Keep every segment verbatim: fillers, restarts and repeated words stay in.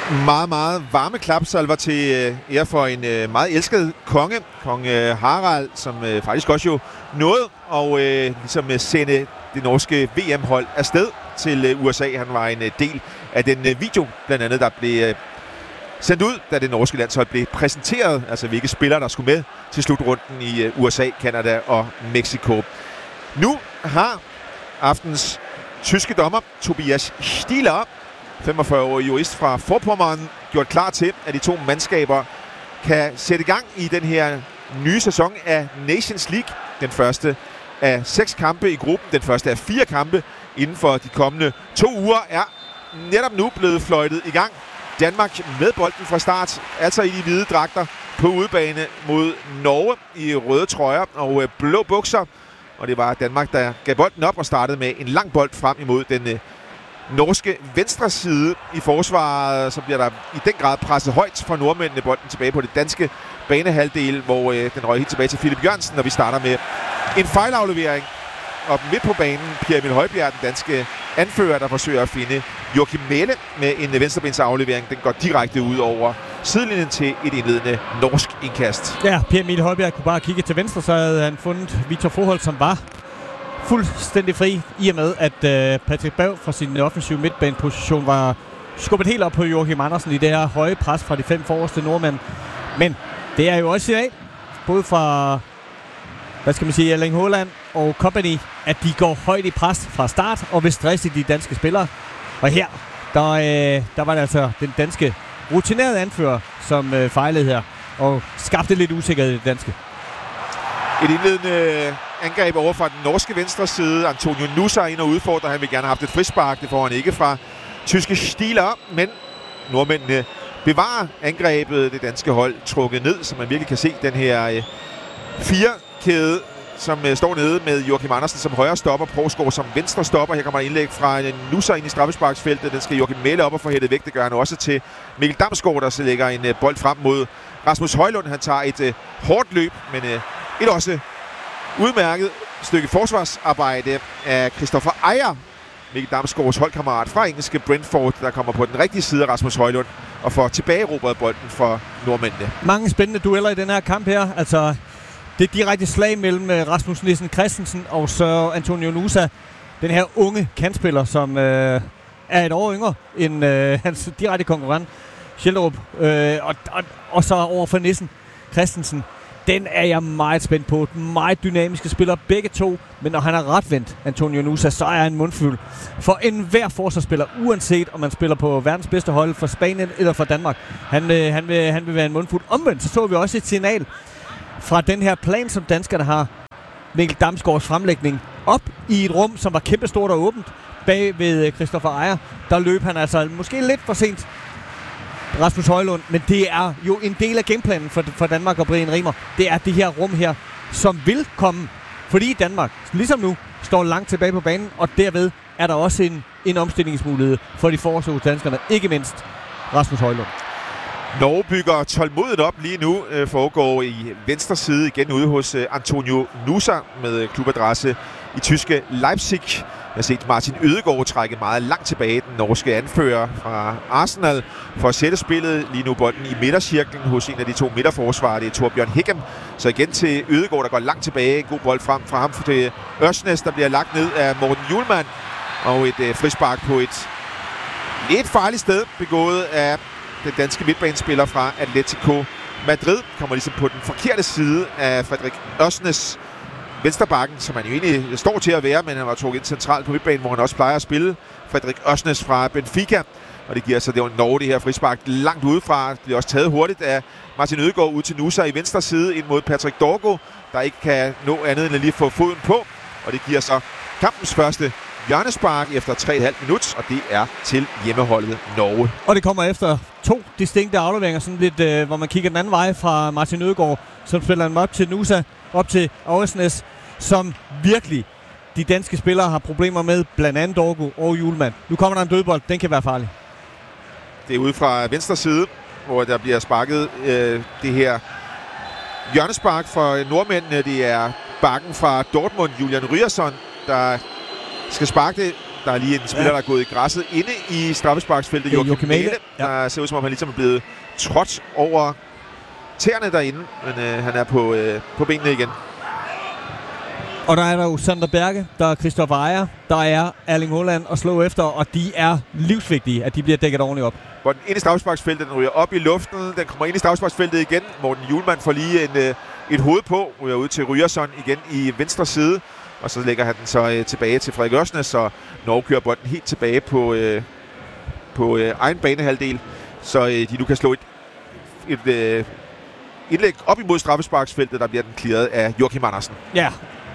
Meget, meget varme klapsalver til ære for en øh, meget elsket konge, kong øh, Harald, som øh, faktisk også jo nåede at øh, ligesom, øh, sende det norske V M-hold afsted til øh, U S A. Han var en øh, del af den øh, video, blandt andet, der blev øh, sendt ud, da det norske landshold blev præsenteret, altså hvilke spillere, der skulle med til slutrunden i øh, U S A, Canada og Mexico. Nu har aftens tyske dommer, Tobias Stieler, femogfyrre-årig jurist fra Vorpommern, gjort klar til, at de to mandskaber kan sætte gang i den her nye sæson af Nations League. Den første af seks kampe i gruppen, den første af fire kampe inden for de kommende to uger, er netop nu blevet fløjtet i gang. Danmark med bolden fra start, altså i de hvide dragter på udebane mod Norge i røde trøjer og blå bukser. Og det var Danmark, der gav bolden op og startede med en lang bold frem imod den norske venstre side i forsvaret. Så bliver der i den grad presset højt fra nordmændene, bolden tilbage på det danske banehalvdel, hvor øh, den røg helt tilbage til Philip Jørgensen, og vi starter med en fejlaflevering op midt på banen. Pierre Emil Højbjerg, den danske anfører, der forsøger at finde Joachim Mæhle med en venstrebens aflevering. Den går direkte ud over sidelinjen til et indledende norsk indkast. Ja, Pierre Emil Højbjerg kunne bare kigge til venstre, så havde han fundet Victor Froholt, som var fuldstændig fri, i og med, at øh, Patrick Berg fra sin offensive midtbaneposition var skubbet helt op på Joachim Andersen i det her høje pres fra de fem forreste nordmænd. Men det er jo også i dag, både fra, hvad skal man sige, Erling Haaland og company, at de går højt i pres fra start og vil stresse de danske spillere. Og her, der, øh, der var det altså den danske rutinerede anfører, som øh, fejlede her og skabte lidt usikkerhed i det danske. Et indledende angreb over fra den norske venstre side. Antonio Nusa ind og udfordrer. Han vil gerne have haft et frispark. Det får han ikke fra tyske Stieler. Men nordmændene bevarer angrebet. Det danske hold trukket ned, så man virkelig kan se den her øh, fire-kæde, som øh, står nede med Joachim Andersen som højre stopper. Provsgaard som venstre stopper. Her kommer der indlæg fra øh, Nusa ind i straffesparksfeltet. Den skal Joachim Mæhle op og få hættet væk. Det gør han også til Mikkel Damsgaard, der så lægger en øh, bold frem mod Rasmus Højlund. Han tager et øh, hårdt løb, men øh, et også udmærket stykke forsvarsarbejde af Christopher Ejer, Mikkel Damsgaards holdkammerat fra engelske Brentford, der kommer på den rigtige side af Rasmus Højlund og får tilbageerobret bolden for nordmændene. Mange spændende dueller i den her kamp her. Altså, det direkte slag mellem Rasmus Nielsen Christensen og så Antonio Nusa, den her unge kantspiller, som øh, er et år yngre end øh, hans direkte konkurrent, Schjelderup, øh, og, og, og så over for Nielsen Christensen. Den er jeg meget spændt på. Meget dynamiske spillere, begge to. Men når han er retvendt, Antonio Nusa, så er han mundfuld for enhver forsvarsspiller, uanset om man spiller på verdens bedste hold for Spanien eller for Danmark. Han, øh, han, vil, han vil være en mundfuld. Omvendt, så så vi også et signal fra den her plan, som danskerne har. Mikkel Damsgaards fremlægning op i et rum, som var kæmpestort og åbent bag ved Christopher Ejer. Der løb han altså måske lidt for sent, Rasmus Højlund, men det er jo en del af gameplanen for, for Danmark og Brian Rimer. Det er det her rum her, som vil komme, fordi Danmark, ligesom nu, står langt tilbage på banen, og derved er der også en, en omstillingsmulighed for de forreste danskerne, ikke mindst Rasmus Højlund. Norge bygger tålmodigt op lige nu, øh, foregår i venstre side igen ude hos øh, Antonio Nusa med klubadresse i tyske Leipzig. Jeg har set Martin Ødegaard trække meget langt tilbage, den norske anfører fra Arsenal, for at sætte spillet. Lige nu bolden i midtercirklen hos en af de to midterforsvarer, det er Torbjørn Higgem. Så igen til Ødegaard, der går langt tilbage. En god bold frem fra ham til Ørsnes, der bliver lagt ned af Morten Hjulmand. Og et øh, frispark på et lidt farligt sted, begået af den danske midtbanespiller fra Atletico Madrid. Kommer ligesom på den forkerte side af Frederik Ørsnes, venstrebakken, som han jo egentlig står til at være, men han var trukket ind centralt på midtbanen, hvor han også plejer at spille. Frederik Ørsnes fra Benfica, og det giver så det var Norge, det her frispark langt udefra. Det bliver også taget hurtigt af Martin Ødegaard ud til Nusa i venstre side ind mod Patrick Dorgo, der ikke kan nå andet end at lige få foden på, og det giver så kampens første hjørnespark efter tre komma fem minut, og det er til hjemmeholdet Norge. Og det kommer efter to distinkte afleveringer, sådan lidt, øh, hvor man kigger den anden vej fra Martin Ødegaard, som spiller den op til Nusa, op til Ørsnes, som virkelig de danske spillere har problemer med, blandt andet Dorgo og Hjulmand. Nu kommer der en dødbold, den kan være farlig. Det er ude fra venstre side, hvor der bliver sparket øh, det her hjørnespark for nordmændene. Det er bakken fra Dortmund, Julian Ryerson, der skal sparke det Der er lige en spiller, ja. der er gået i græsset inde i straffesparksfeltet. Joachim Mähle. Ja. Der ser ud som om, han ligesom er blevet trådt over tæerne derinde, men øh, han er på, øh, på benene igen. Og der er der jo Sander Berge, der er Christopher Ejer, der er Erling Haaland at slå efter, og de er livsvigtige, at de bliver dækket ordentligt op. Hvor den ind i straffesparksfeltet, den ryger op i luften, den kommer ind i straffesparksfeltet igen. Morten Hjulmand får lige en, øh, et hoved på, ryger ud til Ryerson igen i venstre side, og så lægger han den så øh, tilbage til Frederik Ørsnes, så Norge kører bolden helt tilbage på, øh, på øh, egen banehalvdel, så øh, de nu kan slå et, et øh, indlæg op imod straffesparksfeltet, der bliver den clearet af Joachim Andersen. Ja,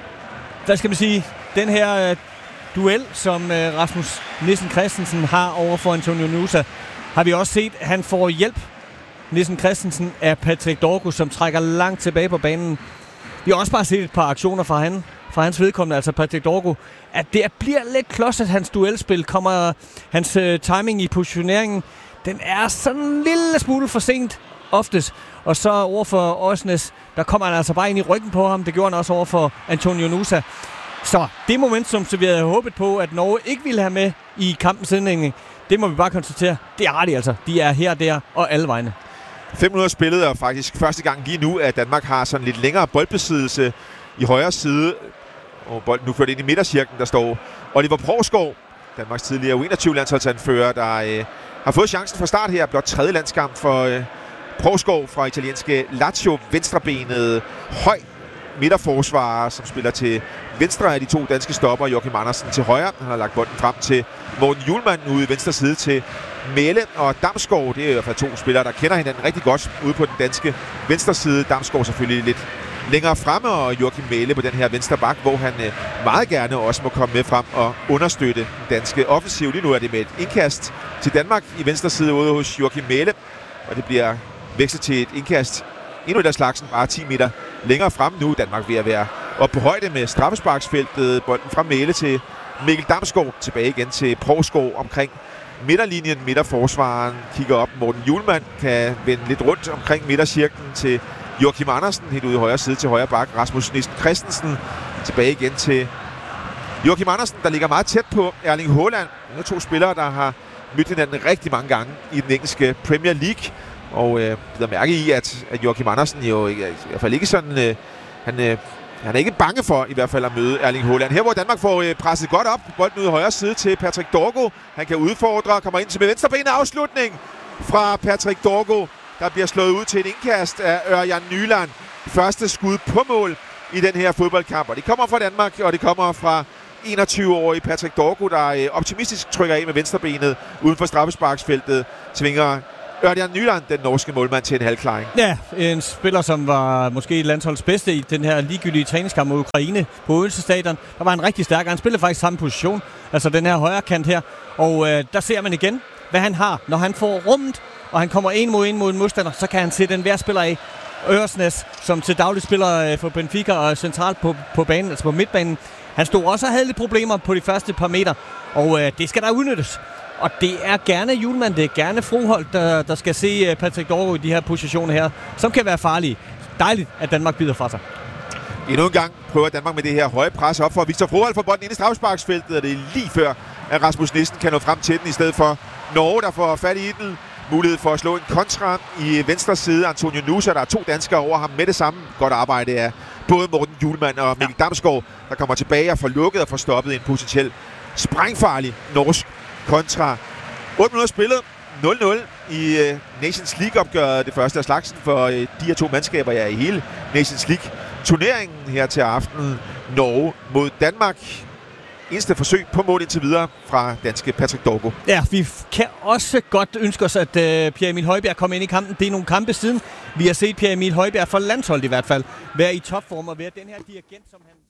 hvad skal man sige? Den her øh, duel, som øh, Rasmus Nissen Christensen har over for Antonio Nusa, har vi også set, at han får hjælp, Nissen Christensen, af Patrick Dorgo, som trækker langt tilbage på banen. Vi har også bare set et par aktioner fra, han, fra hans vedkommende, altså Patrick Dorgo, at det bliver lidt klodset, hans duelspil. Kommer hans øh, timing i positioneringen, den er sådan en lille smule for sent oftest. Og så over for Ørsnes, der kommer han altså bare ind i ryggen på ham. Det gjorde han også over for Antonio Nusa. Så det momentum, som vi havde håbet på, at Norge ikke ville have med i kampens indlægning, det må vi bare konstatere. Det er de altså. De er her, der og alle vegne. fem minutter spillet, og faktisk første gang lige nu, at Danmark har sådan lidt længere boldbesiddelse i højre side. Og bolden nu ført ind i midtercirklen, der står Oliver Provsgaard, Danmarks tidligere U enogtyve-landsholdsanfører, der øh, har fået chancen fra start her. Blot tredje landskamp for øh, Provsgaard fra italienske Lazio. Venstrebenet, høj midterforsvarer, som spiller til venstre af de to danske stopper. Joachim Andersen til højre. Han har lagt bolden frem til Morten Hjulmand ude i venstre side til Mæhle og Damsgaard. Det er i hvert fald to spillere, der kender hinanden rigtig godt ude på den danske venstre side. Damsgaard selvfølgelig lidt længere fremme, og Joachim Mæhle på den her venstre bak, hvor han øh, meget gerne også må komme med frem og understøtte den danske offensiv. Lige nu er det med et indkast til Danmark i venstre side ude hos Joachim Mæhle, og det bliver vekslet til et indkast endnu et af slagsen, bare ti meter længere frem nu. Danmark ved at være oppe på højde med straffesparksfeltet. Bolden fra Mæhle til Mikkel Damsgaard, tilbage igen til Provsgaard omkring midterlinjen. Midterforsvaren kigger op. Morten Hjulmand kan vende lidt rundt omkring midtercirklen til Joachim Andersen, helt ude i højre side til højre bak. Rasmus Nissen Christensen tilbage igen til Joachim Andersen, der ligger meget tæt på Erling Haaland. Det er to spillere, der har mødt hinanden rigtig mange gange i den engelske Premier League. Og øh, jeg mærke i, at, at Joachim Andersen jo ikke, i hvert fald ikke sådan... Øh, han, øh, han er ikke bange for i hvert fald at møde Erling Haaland. Her hvor Danmark får øh, presset godt op. Bolden ud i højre side til Patrick Dorgo. Han kan udfordre og kommer ind til med venstrebenet. Afslutning fra Patrick Dorgo, der bliver slået ud til et indkast af Ørjan Nyland. Første skud på mål i den her fodboldkamp. Og det kommer fra Danmark, og det kommer fra enogtyve-årige Patrick Dorgo, der øh, optimistisk trykker af med venstrebenet uden for straffesparksfeltet. Tvinger Ørjan Nyland, den norske målmand, til en halvklaring. Ja, en spiller, som var måske landsholdets bedste i den her ligegyldige træningskamp mod Ukraine på Odense Stadion. Der var han rigtig stærk, han spillede faktisk samme position, altså den her højre kant her. Og øh, der ser man igen, hvad han har. Når han får rummet, og han kommer en mod en mod en modstander, så kan han sætte den hver spiller af. Ørsnes, som til daglig spiller for Benfica og centralt på, på banen, altså på midtbanen. Han stod også og havde lidt problemer på de første par meter, og øh, det skal der udnyttes. Og det er gerne Hjulmand, det er gerne Froholt, der, der skal se Patrick Dorgo i de her positioner her, som kan være farlige. Dejligt, at Danmark bider fra sig. Endnu en gang prøver Danmark med det her høje pres op for Victor Froholt for bolden ind i straffesparksfeltet, og det er lige før, at Rasmus Nissen kan nå frem til den, i stedet for Norge, der får fat i den. Mulighed for at slå en kontra i venstre side. Antonio Nusa, der er to danskere over ham med det samme. Godt arbejde af både Morten Hjulmand og Mikkel Damsgaard, der kommer tilbage og får lukket og får stoppet en potentiel sprængfarlig norsk kontra. otte minutter spillet, nul nul i uh, Nations League-opgøret. Det første af slagsen for uh, de her to mandskaber, ja, i hele Nations League-turneringen her til aftenen. Norge mod Danmark. Eneste forsøg på mål indtil videre fra danske Patrick Dorgo. Ja, vi kan også godt ønske os, at uh, Pierre Emil Højbjerg kommer ind i kampen. Det er nogle kampe siden. Vi har set Pierre Emil Højbjerg for landsholdet i hvert fald være i topform og være den her dirigent, som han...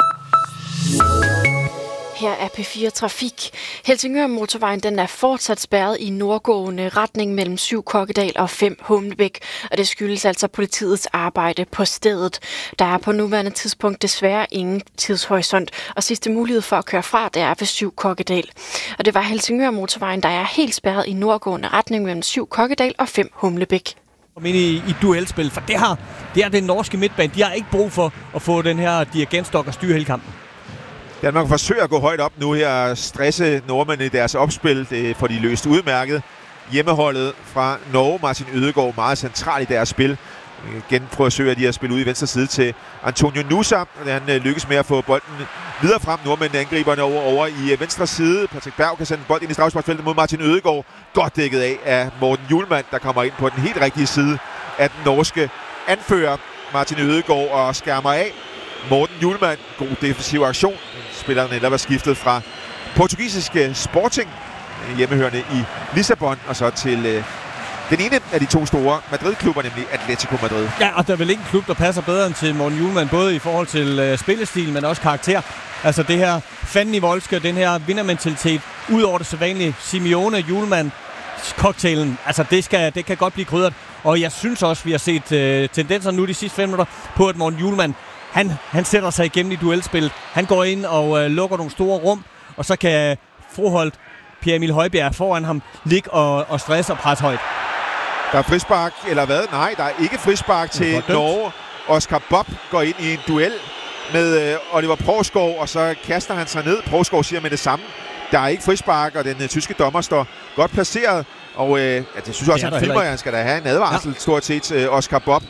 Her er P fire Trafik. Helsingør Motorvejen, den er fortsat spærret i nordgående retning mellem syv Kokkedal og fem Humlebæk, og det skyldes altså politiets arbejde på stedet. Der er på nuværende tidspunkt desværre ingen tidshorisont, og sidste mulighed for at køre fra, det er ved syv Kokkedal. Og det var Helsingør Motorvejen, der er helt spærret i nordgående retning mellem syv Kokkedal og fem Humlebæk. Ind i, i duelspil, for det har det er den norske midtbane. De har ikke brug for at få den her dirigentstok og styre hele kampen. Danmark forsøger at gå højt op nu her, stresse nordmændene i deres opspil. Det får de løst udmærket. Hjemmeholdet fra Norge, Martin Ødegaard, meget central i deres spil. Igen forsøger de at spille ud i venstre side til Antonio Nusa. Han lykkes med at få bolden videre frem. Nordmændene angriberne over, over i venstre side. Patrick Berg kan sende bold ind i straffesparksfeltet mod Martin Ødegaard. Godt dækket af af Morten Hjulmand, der kommer ind på den helt rigtige side af den norske anfører Martin Ødegaard og skærmer af. Morten Hjulmand, god defensiv aktion. Spilleren netop var skiftet fra portugisiske Sporting, hjemmehørende i Lissabon, og så til øh, den ene af de to store Madrid-klubber, nemlig Atletico Madrid. Ja, og der er vel ikke en klub, der passer bedre end til Morten Hjulmand, både i forhold til øh, spillestil, men også karakter. Altså det her fanden i voldske, den her vindermentalitet, ud over det sædvanlige Simeone Hjulmand cocktailen, altså det, skal, det kan godt blive krydret. Og jeg synes også, vi har set øh, tendenser nu de sidste fem minutter på, at Morten Hjulmand, han, han sætter sig igennem i duelspil. Han går ind og øh, lukker nogle store rum, og så kan Froholt, Pierre Emil Højbjerg foran ham, ligge og, og stresse og presse højt. Der er frispark, eller hvad? Nej, der er ikke frispark til Norge. Oscar Bob går ind i en duel med øh, Oliver Provskov, og så kaster han sig ned. Provskov siger med det samme. Der er ikke frispark, og den øh, tyske dommer står godt placeret. Og øh, ja, det synes jeg også, han filmer, at han skal da have en advarsel, ja. Stort set, øh, Oscar Bob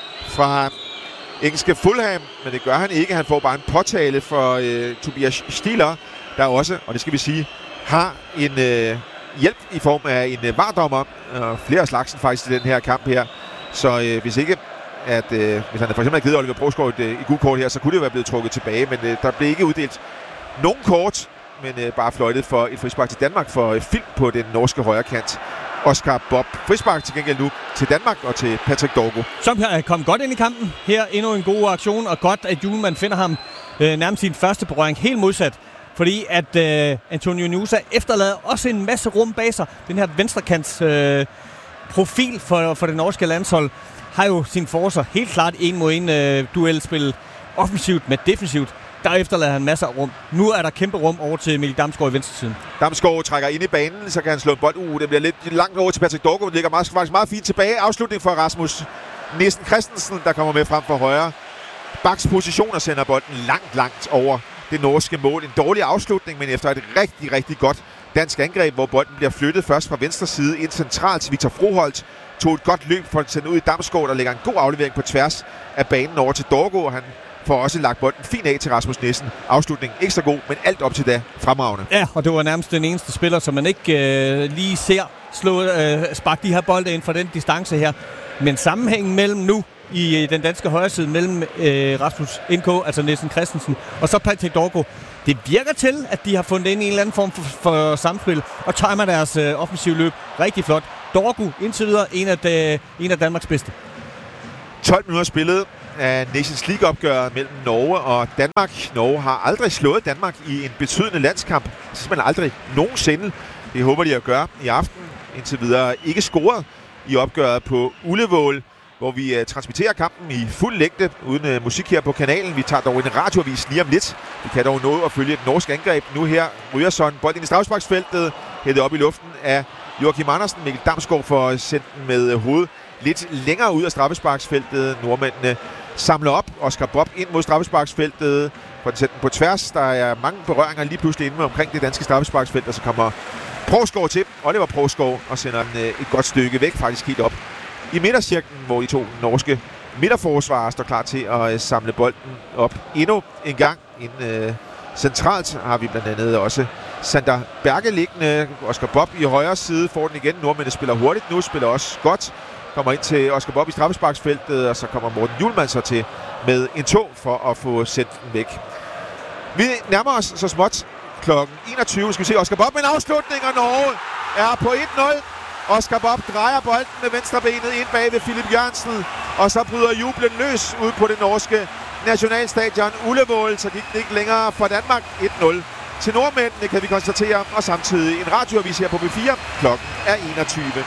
fra engelske Fulham, men det gør han ikke. Han får bare en påtale for øh, Tobias Stieler, der også, og det skal vi sige, har en øh, hjælp i form af en øh, vardommer, og flere af slagsen faktisk i den her kamp her. Så øh, hvis ikke, at øh, hvis han for eksempel havde givet Oliver Provskov et, øh, et gult kort her, så kunne det jo være blevet trukket tilbage, men øh, der blev ikke uddelt nogen kort, men øh, bare fløjtet for et frispark til Danmark for øh, film på den norske højre kant. Oscar Bob. Frispark til gengæld nu til Danmark og til Patrick Dorgo. Som her kom godt ind i kampen. Her endnu en god aktion, og godt, at Hjulmand finder ham øh, nærmest sin første berøring. Helt modsat. Fordi at øh, Antonio Nusa efterlader også en masse rum bag sig. Den her venstrekants øh, profil for, for det norske landshold har jo sin forser helt klart en mod en øh, duelspil. Offensivt med defensivt. Der efterlader han masser af rum. Nu er der kæmpe rum over til Mikkel Damsgaard i venstre siden. Damsgaard trækker ind i banen, så kan han slå en bold. Uh, det bliver lidt langt over til Patrick Dorgo. Det ligger meget, faktisk meget fint tilbage. Afslutning for Rasmus Nissen Christensen, der kommer med frem for højre. Baks position og sender bolden langt, langt over det norske mål. En dårlig afslutning, men efter et rigtig, rigtig godt dansk angreb, hvor bolden bliver flyttet først fra venstre side ind centralt til Victor Froholt. Tog et godt løb for at sende ud i Damsgaard, der lægger en god aflevering på tværs af banen over til Dorgo, og han får også lagt bolden fint af til Rasmus Nissen. Afslutningen ikke så god, men alt op til da fremragende. Ja, og det var nærmest den eneste spiller, som man ikke øh, lige ser slå, øh, sparke de her bolde ind fra den distance her. Men sammenhængen mellem nu i øh, den danske højre side, mellem øh, Rasmus N K, altså Nissen Christensen, og så Patrick Dorgo, det virker til, at de har fundet ind i en eller anden form for, for samspil, og timer deres øh, offensive løb rigtig flot. Dorgo indtil videre en af, de, en af Danmarks bedste. tolv minutter spillet af Nations League-opgøret mellem Norge og Danmark. Norge har aldrig slået Danmark i en betydende landskamp. Simpelthen aldrig nogensinde. Det håber de at gøre i aften. Indtil videre ikke scoret i opgøret på Ullevål, hvor vi uh, transmitterer kampen i fuld længde uden uh, musik her på kanalen. Vi tager dog en radioavis lige om lidt. Vi kan dog nå at følge et norsk angreb. Nu her Ryerson, bold ind i straffesparksfeltet, hættet op i luften af Joachim Andersen. Mikkel Damsgaard får sendt den med uh, hovedet lidt længere ud af straffesparksfeltet. Nordmændene samler op. Oscar Bob ind mod straffesparksfeltet. For den sætter den på tværs. Der er mange berøringer lige pludselig inde omkring det danske straffesparksfelt. Og så kommer Provskov til. Oliver Provskov og sender den øh, et godt stykke væk. Faktisk helt op i midtercirklen, hvor de to norske midterforsvarere står klar til at øh, samle bolden op endnu en gang. Inden, øh, centralt har vi blandt andet også Sander Berge liggende. Oscar Bob i højre side får den igen. Nordmændene spiller hurtigt nu. Spiller også godt. Kommer ind til Oscar Bob i straffesparksfeltet, og så kommer Morten Hjulmand så til med en tog for at få sendt den væk. Vi nærmer os så småt klokken enogtyve. Skal vi se Oscar Bob med en afslutning, og Norge er på et nul. Oscar Bob drejer bolden med venstrebenet ind bag ved Philip Jørgensen, og så bryder jublen løs ud på det norske nationalstadion Ullevål, så gik det ikke længere for Danmark. et nul til nordmændene, kan vi konstatere, og samtidig en radioavis her på B fire. Klokken er enogtyve.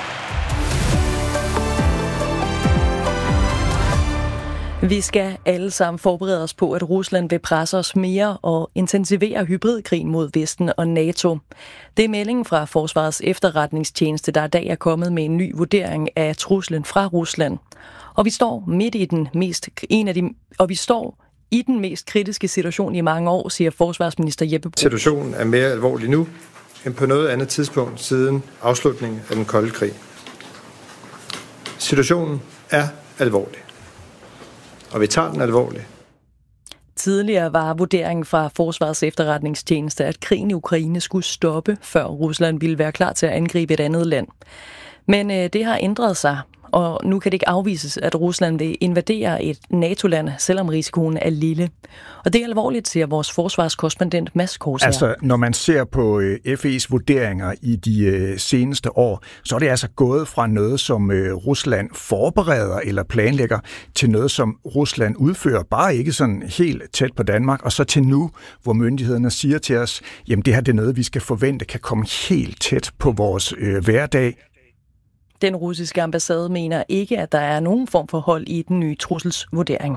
Vi skal alle sammen forberede os på, at Rusland vil presse os mere og intensivere hybridkrigen mod Vesten og NATO. Det er meldingen fra Forsvarets efterretningstjeneste, der i dag er kommet med en ny vurdering af truslen fra Rusland. Og vi står midt i den mest en af de og vi står i den mest kritiske situation i mange år, siger forsvarsminister Jeppe Bruus. Situationen er mere alvorlig nu, end på noget andet tidspunkt siden afslutningen af den kolde krig. Situationen er alvorlig, og vi tager den alvorligt. Tidligere var vurderingen fra Forsvarets efterretningstjeneste, at krigen i Ukraine skulle stoppe, før Rusland ville være klar til at angribe et andet land. Men øh, det har ændret sig, og nu kan det ikke afvises, at Rusland vil invadere et NATO-land, selvom risikoen er lille. Og det er alvorligt, siger vores forsvarskorrespondent Mads Korsager. Altså, når man ser på øh, F E's vurderinger i de øh, seneste år, så er det altså gået fra noget, som øh, Rusland forbereder eller planlægger, til noget, som Rusland udfører, bare ikke sådan helt tæt på Danmark, og så til nu, hvor myndighederne siger til os, jamen det her det er noget, vi skal forvente kan komme helt tæt på vores øh, hverdag. Den russiske ambassade mener ikke, at der er nogen form for hold i den nye trusselsvurdering.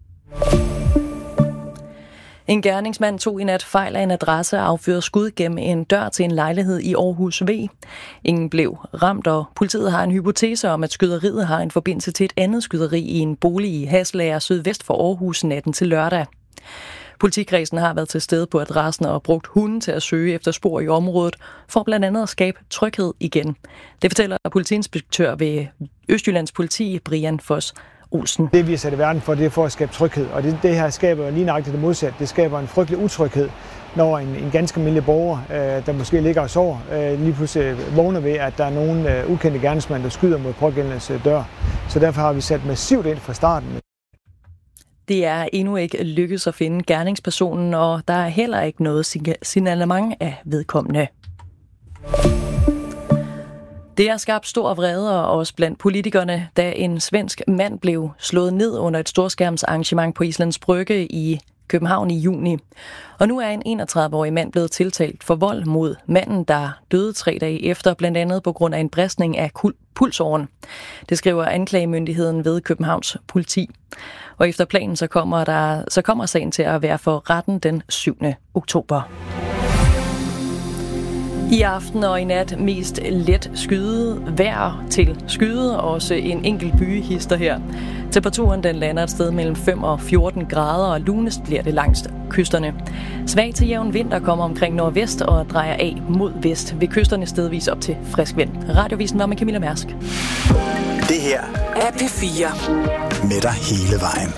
En gerningsmand tog i nat fejl af en adresse og affyrede skud gennem en dør til en lejlighed i Aarhus V. Ingen blev ramt, og politiet har en hypotese om, at skyderiet har en forbindelse til et andet skyderi i en bolig i Haslager sydvest for Aarhus natten til lørdag. Politikredsen har været til stede på adressen og brugt hunden til at søge efter spor i området, for blandt andet at skabe tryghed igen. Det fortæller politiinspektør ved Østjyllands Politi, Brian Foss Olsen. Det vi er sat i verden for, det er for at skabe tryghed, og det, det her skaber lige nøjagtigt det modsatte. Det skaber en frygtelig utryghed, når en, en ganske almindelig borger, øh, der måske ligger og sover, øh, lige pludselig vågner ved, at der er nogen øh, ukendte gerningsmænd, der skyder mod pågældendes øh, dør. Så derfor har vi sat massivt ind fra starten. Det er endnu ikke lykkedes at finde gerningspersonen, og der er heller ikke noget signalement af vedkommende. Det har skabt stor vrede også blandt politikerne, da en svensk mand blev slået ned under et storskærmsarrangement på Islands Brygge i København i juni. Og nu er en enogtredive-årig mand blevet tiltalt for vold mod manden, der døde tre dage efter, blandt andet på grund af en bristning af pulsåren. Det skriver anklagemyndigheden ved Københavns politi. Og efter planen så kommer, der, så kommer sagen til at være for retten den syvende oktober. I aften og i nat mest let skyde, vejr til skyde, og også en enkelt byhister her. Temperaturen den lander et sted mellem fem og fjorten grader, og lunest bliver det langs kysterne. Svag til jævn vind, der kommer omkring nordvest og drejer af mod vest, ved kysterne stedvis op til frisk vind. Radiovisen var med Camilla Mærsk. Det her er P fire. Med dig hele vejen.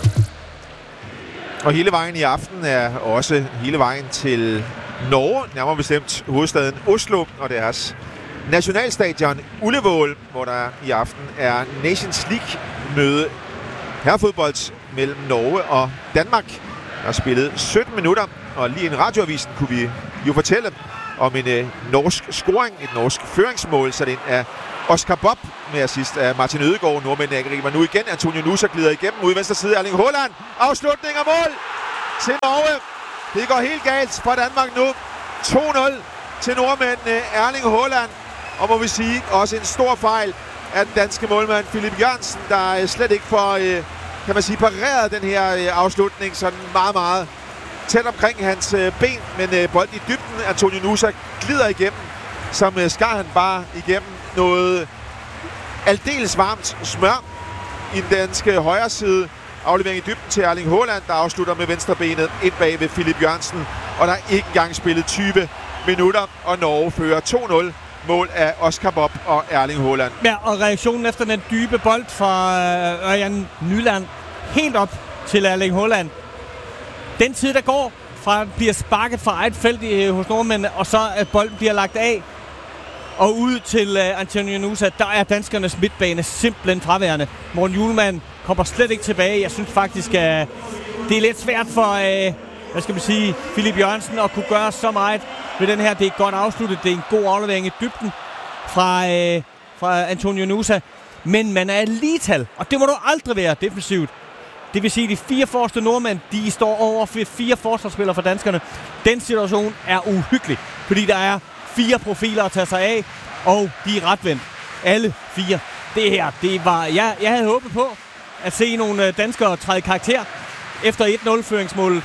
Og hele vejen i aften er også hele vejen til Norge, nærmere bestemt hovedstaden Oslo og deres nationalstadion Ullevål, hvor der i aften er Nations League-møde herrefodbold mellem Norge og Danmark. Der er spillet sytten minutter, og lige i radioavisen kunne vi jo fortælle om en øh, norsk scoring, et norsk føringsmål, sat ind af Oscar Bob med assist af Martin Ødegaard. Nordmændene angriber nu igen. Antonio Nusa glider igennem ude i venstre side. Erling Haaland. Afslutning af mål til Norge. Det går helt galt for Danmark nu. to nul til nordmændene. Erling Haaland. Og må vi sige, også en stor fejl af den danske målmand Philip Jørgensen, der slet ikke får, kan man sige, pareret den her afslutning sådan meget, meget tæt omkring hans ben. Men bolden i dybden. Antonio Nusa glider igennem, som skar han bare igennem noget aldeles varmt smør i den danske højre side. Aflevering i dybden til Erling Haaland, der afslutter med venstrebenet ind bag ved Philip Jørgensen. Og der er ikke engang spillet tyve minutter, og Norge fører to nul. Mål af Oscar Bob og Erling Haaland. Ja, og reaktionen efter den dybe bold fra Ørjan Nyland helt op til Erling Haaland. Den tid, der går fra bliver sparket fra eget felt hos nordmændene, og så at bolden bliver lagt af og ud til uh, Antonio Nusa, der er danskernes midtbane simpelthen fraværende. Morten Hjulmand kommer slet ikke tilbage. Jeg synes faktisk, at uh, det er lidt svært for, uh, hvad skal man sige, Philip Jørgensen at kunne gøre så meget ved den her. Det er godt afsluttet. Det er en god aflevering i dybden fra, uh, fra Antonio Nusa. Men man er ligetal, og det må du aldrig være defensivt. Det vil sige, at de fire forreste nordmænd, de står over for fire forsvarsspillere for danskerne. Den situation er uhyggelig, fordi der er fire profiler at tage sig af, og de er retvendt. Alle fire. Det her, det var... Jeg, jeg havde håbet på at se nogle danskere træde karakter efter et nul-føringsmål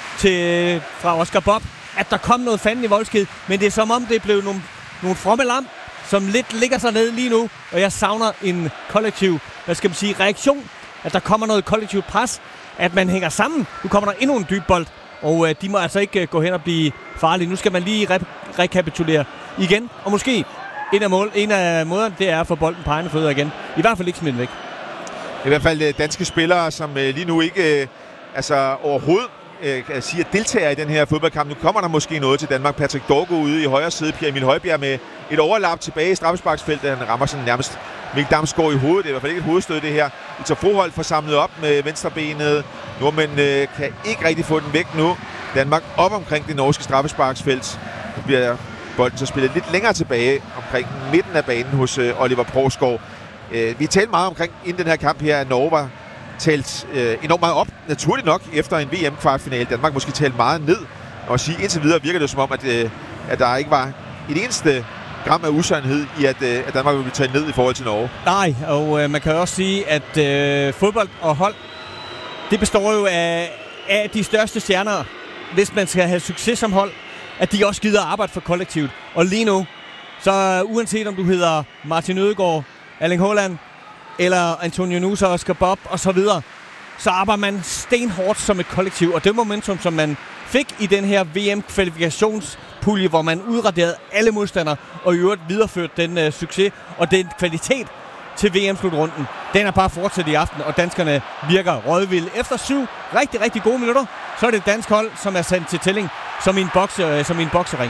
til, fra Oscar Bob, at der kom noget fanden i voldsked, men det er som om, det blev nogle, nogle fromme lam, som lidt ligger sig ned lige nu, og jeg savner en kollektiv, hvad skal man sige, reaktion, at der kommer noget kollektivt pres, at man hænger sammen. Nu kommer der endnu en dyb bold, og øh, de må altså ikke øh, gå hen og blive farlige. Nu skal man lige re- rekapitulere igen, og måske en af, mål, en af måderne, det er at få bolden på egne fødder igen. I hvert fald ikke smidt væk. I hvert fald danske spillere, som øh, lige nu ikke øh, altså overhovedet øh, kan sige, at deltager i den her fodboldkamp. Nu kommer der måske noget til Danmark. Patrick Dorgo ude i højre side. Pierre Emil Højbjerg med et overlap tilbage i straffesparksfeltet. Han rammer sådan nærmest Mikkel Damsgaard i hovedet. Det er i hvert fald ikke et hovedstød, det her. Victor Froholt får samlet op med venstrebenet. Nordmænd øh, kan ikke rigtig få den væk nu. Danmark op omkring det norske straffesparksfelt. Nu bliver bolden så spillet lidt længere tilbage omkring midten af banen hos øh, Oliver Provsgaard. Øh, vi har talt meget omkring inden den her kamp her, at Norge var talt øh, enormt meget op, naturligt nok, efter en V M-kvartfinale. Danmark måske talt meget ned, og sige indtil videre virker det som om, at, øh, at der ikke var et eneste gram af usandhed i, at, øh, at Danmark ville blive taget ned i forhold til Norge. Nej, og øh, man kan også sige, at øh, fodbold og hold, det består jo af, af de største stjerner, hvis man skal have succes som hold, at de også gider arbejde for kollektivet. Og lige nu, så uanset om du hedder Martin Ødegaard, Erling Haaland eller Antonio Nusa, Oscar Bob og så videre, så arbejder man stenhårdt som et kollektiv. Og det momentum, som man fik i den her V M-kvalifikationspulje, hvor man udraderede alle modstandere og i øvrigt videreførte den uh, succes og den kvalitet til V M-slutrunden, den er bare fortsat i aften, og danskerne virker rådvilde. Efter syv rigtig, rigtig gode minutter, så er det et dansk hold, som er sendt til tælling som i en, bokse, som i en boksering.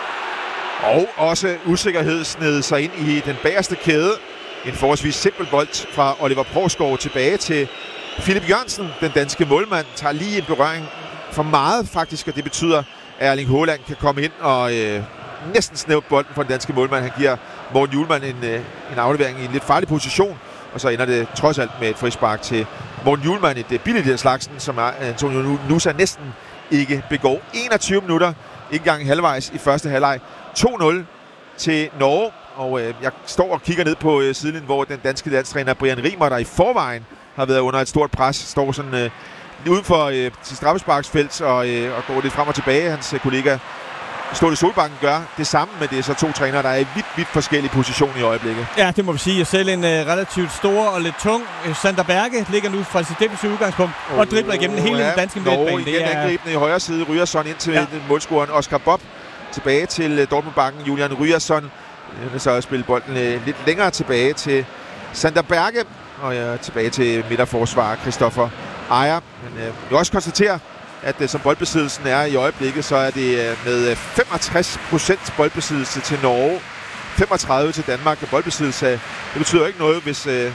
Og også usikkerhed sned sig ind i den bagerste kæde. En forholdsvis simpel bold fra Oliver Provsgaard tilbage til Philip Jørgensen, den danske målmand, tager lige en berøring for meget faktisk, og det betyder, at Erling Haaland kan komme ind og øh, næsten snæve bolden for den danske målmand. Han giver Morten Hjulmand en, øh, en aflevering i en lidt farlig position, og så ender det trods alt med et frispark til Morten Hjulmand, et øh, billigt af slagsen, som er Antonio Nusa næsten ikke begår. enogtyve minutter, ikke engang halvvejs i første halvleg. to nul til Norge, og øh, jeg står og kigger ned på øh, sidelinjen, hvor den danske landstræner Brian Rimer, der i forvejen har været under et stort pres, står sådan øh, uden for øh, sit straffesparksfelt og, øh, og går lidt frem og tilbage. Hans øh, kollega Ståle Solbakken gør det samme, men det er så to trænere, der er i vidt, vidt forskellige positioner i øjeblikket. Ja, det må vi sige. Selv en øh, relativt stor og lidt tung øh, Sander Berge ligger nu fra sit defensive udgangspunkt oh, og dribler igennem hele ja, den danske midtbane. Norge igen er... angribende i højre side. Ryerson ind til ja. målscoren Oscar Bob. Tilbage til øh, Dortmund-bakken Julian Ryerson. Han så spille bolden øh, lidt længere tilbage til Sander Berge. Og ja, tilbage til midterforsvarer Christoffer Ejer. Men øh, jeg vil også konstatere, at øh, som boldbesiddelsen er i øjeblikket, så er det øh, med femogtres procent boldbesiddelse til Norge, femogtredive til Danmark. Boldbesiddelse, det betyder ikke noget, hvis øh,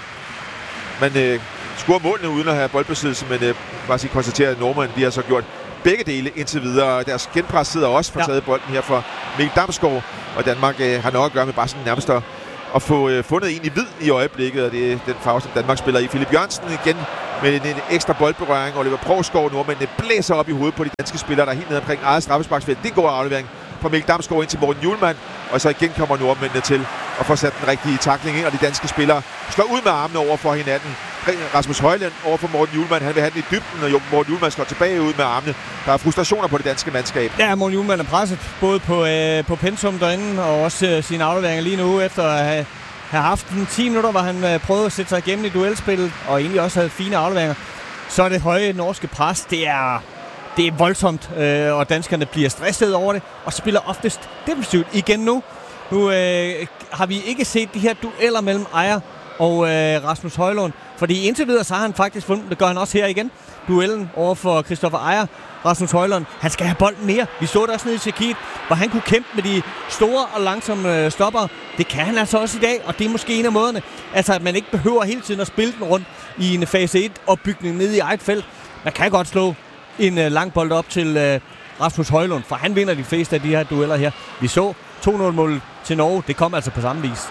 man øh, scorer målene uden at have boldbesiddelse, men øh, bare sige konstatere, at nordmændene de har så gjort begge dele indtil videre. Deres genpres sidder også for ja. taget bolden her fra Mikkel Damsgaard, og Danmark øh, har nok at gøre med bare sådan nærmest at, at få øh, fundet en i hvid i øjeblikket, og det er den farve, som Danmark spiller i. Philip Jørgensen igen med en, en ekstra boldberøring. Oliver Provsgaard, nordmændene blæser op i hovedet på de danske spillere, der er helt nede omkring eget straffesparksfelt. Det går aflevering fra Mikkel Damsgaard ind til Morten Hjulmand, og så igen kommer nordmændene til at få sat den rigtige tackling ind, og de danske spillere slår ud med armene over for hinanden. Rasmus Højlund over for Morten Hjulmand, han vil have den i dybden, og Morten Hjulmand slår tilbage ud med armene. Der er frustrationer på det danske mandskab. Ja, Morten Hjulmand er presset både på, øh, på pensum derinde, og også øh, sine afleveringer lige nu, efter at have, have haft en ti minutter, hvor han øh, prøvede at sætte sig igennem i duelspillet, og egentlig også havde fine afleveringer. Så er det høje norske pres, det er... Det er voldsomt, øh, og danskerne bliver stresset over det, og spiller oftest defensivt igen nu. Nu øh, har vi ikke set de her dueller mellem Ejer og øh, Rasmus Højlund, fordi indtil videre så har han faktisk fundet, det gør han også her igen, duellen over for Christoffer Ejer. Rasmus Højlund, han skal have bolden mere. Vi så det også nede i Tjekkiet, hvor han kunne kæmpe med de store og langsomme øh, stopper. Det kan han altså også i dag, og det er måske en af måderne. Altså, at man ikke behøver hele tiden at spille den rundt i en fase et-opbygning nede i eget felt. Man kan godt slå en øh, lang bold op til øh, Rasmus Højlund, for han vinder de fleste af de her dueller her. Vi så to nul-mål til Norge, det kom altså på samme vis.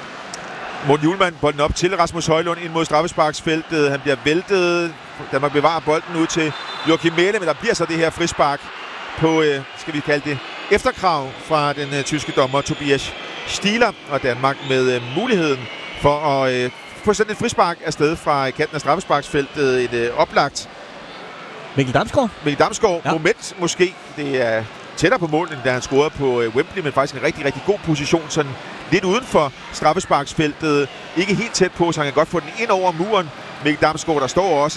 Morten Hjulmand, bolden op til Rasmus Højlund ind mod straffesparksfeltet. Han bliver væltet. Danmark bevarer bolden ud til Joachim Mæhle, men der bliver så det her frispark på, øh, skal vi kalde det, efterkrav fra den øh, tyske dommer Tobias Stieler, og Danmark med øh, muligheden for at øh, få sendt et frispark afsted fra kanten af straffesparksfeltet. Et øh, oplagt Mikkel Damsgaard. Mikkel Damsgaard, ja. Moment måske. Det er tættere på målen, da han scorede på øh, Wembley, men faktisk en rigtig, rigtig god position. Sådan lidt uden for straffesparksfeltet. Ikke helt tæt på, så han kan godt få den ind over muren. Mikkel Damsgaard, der står også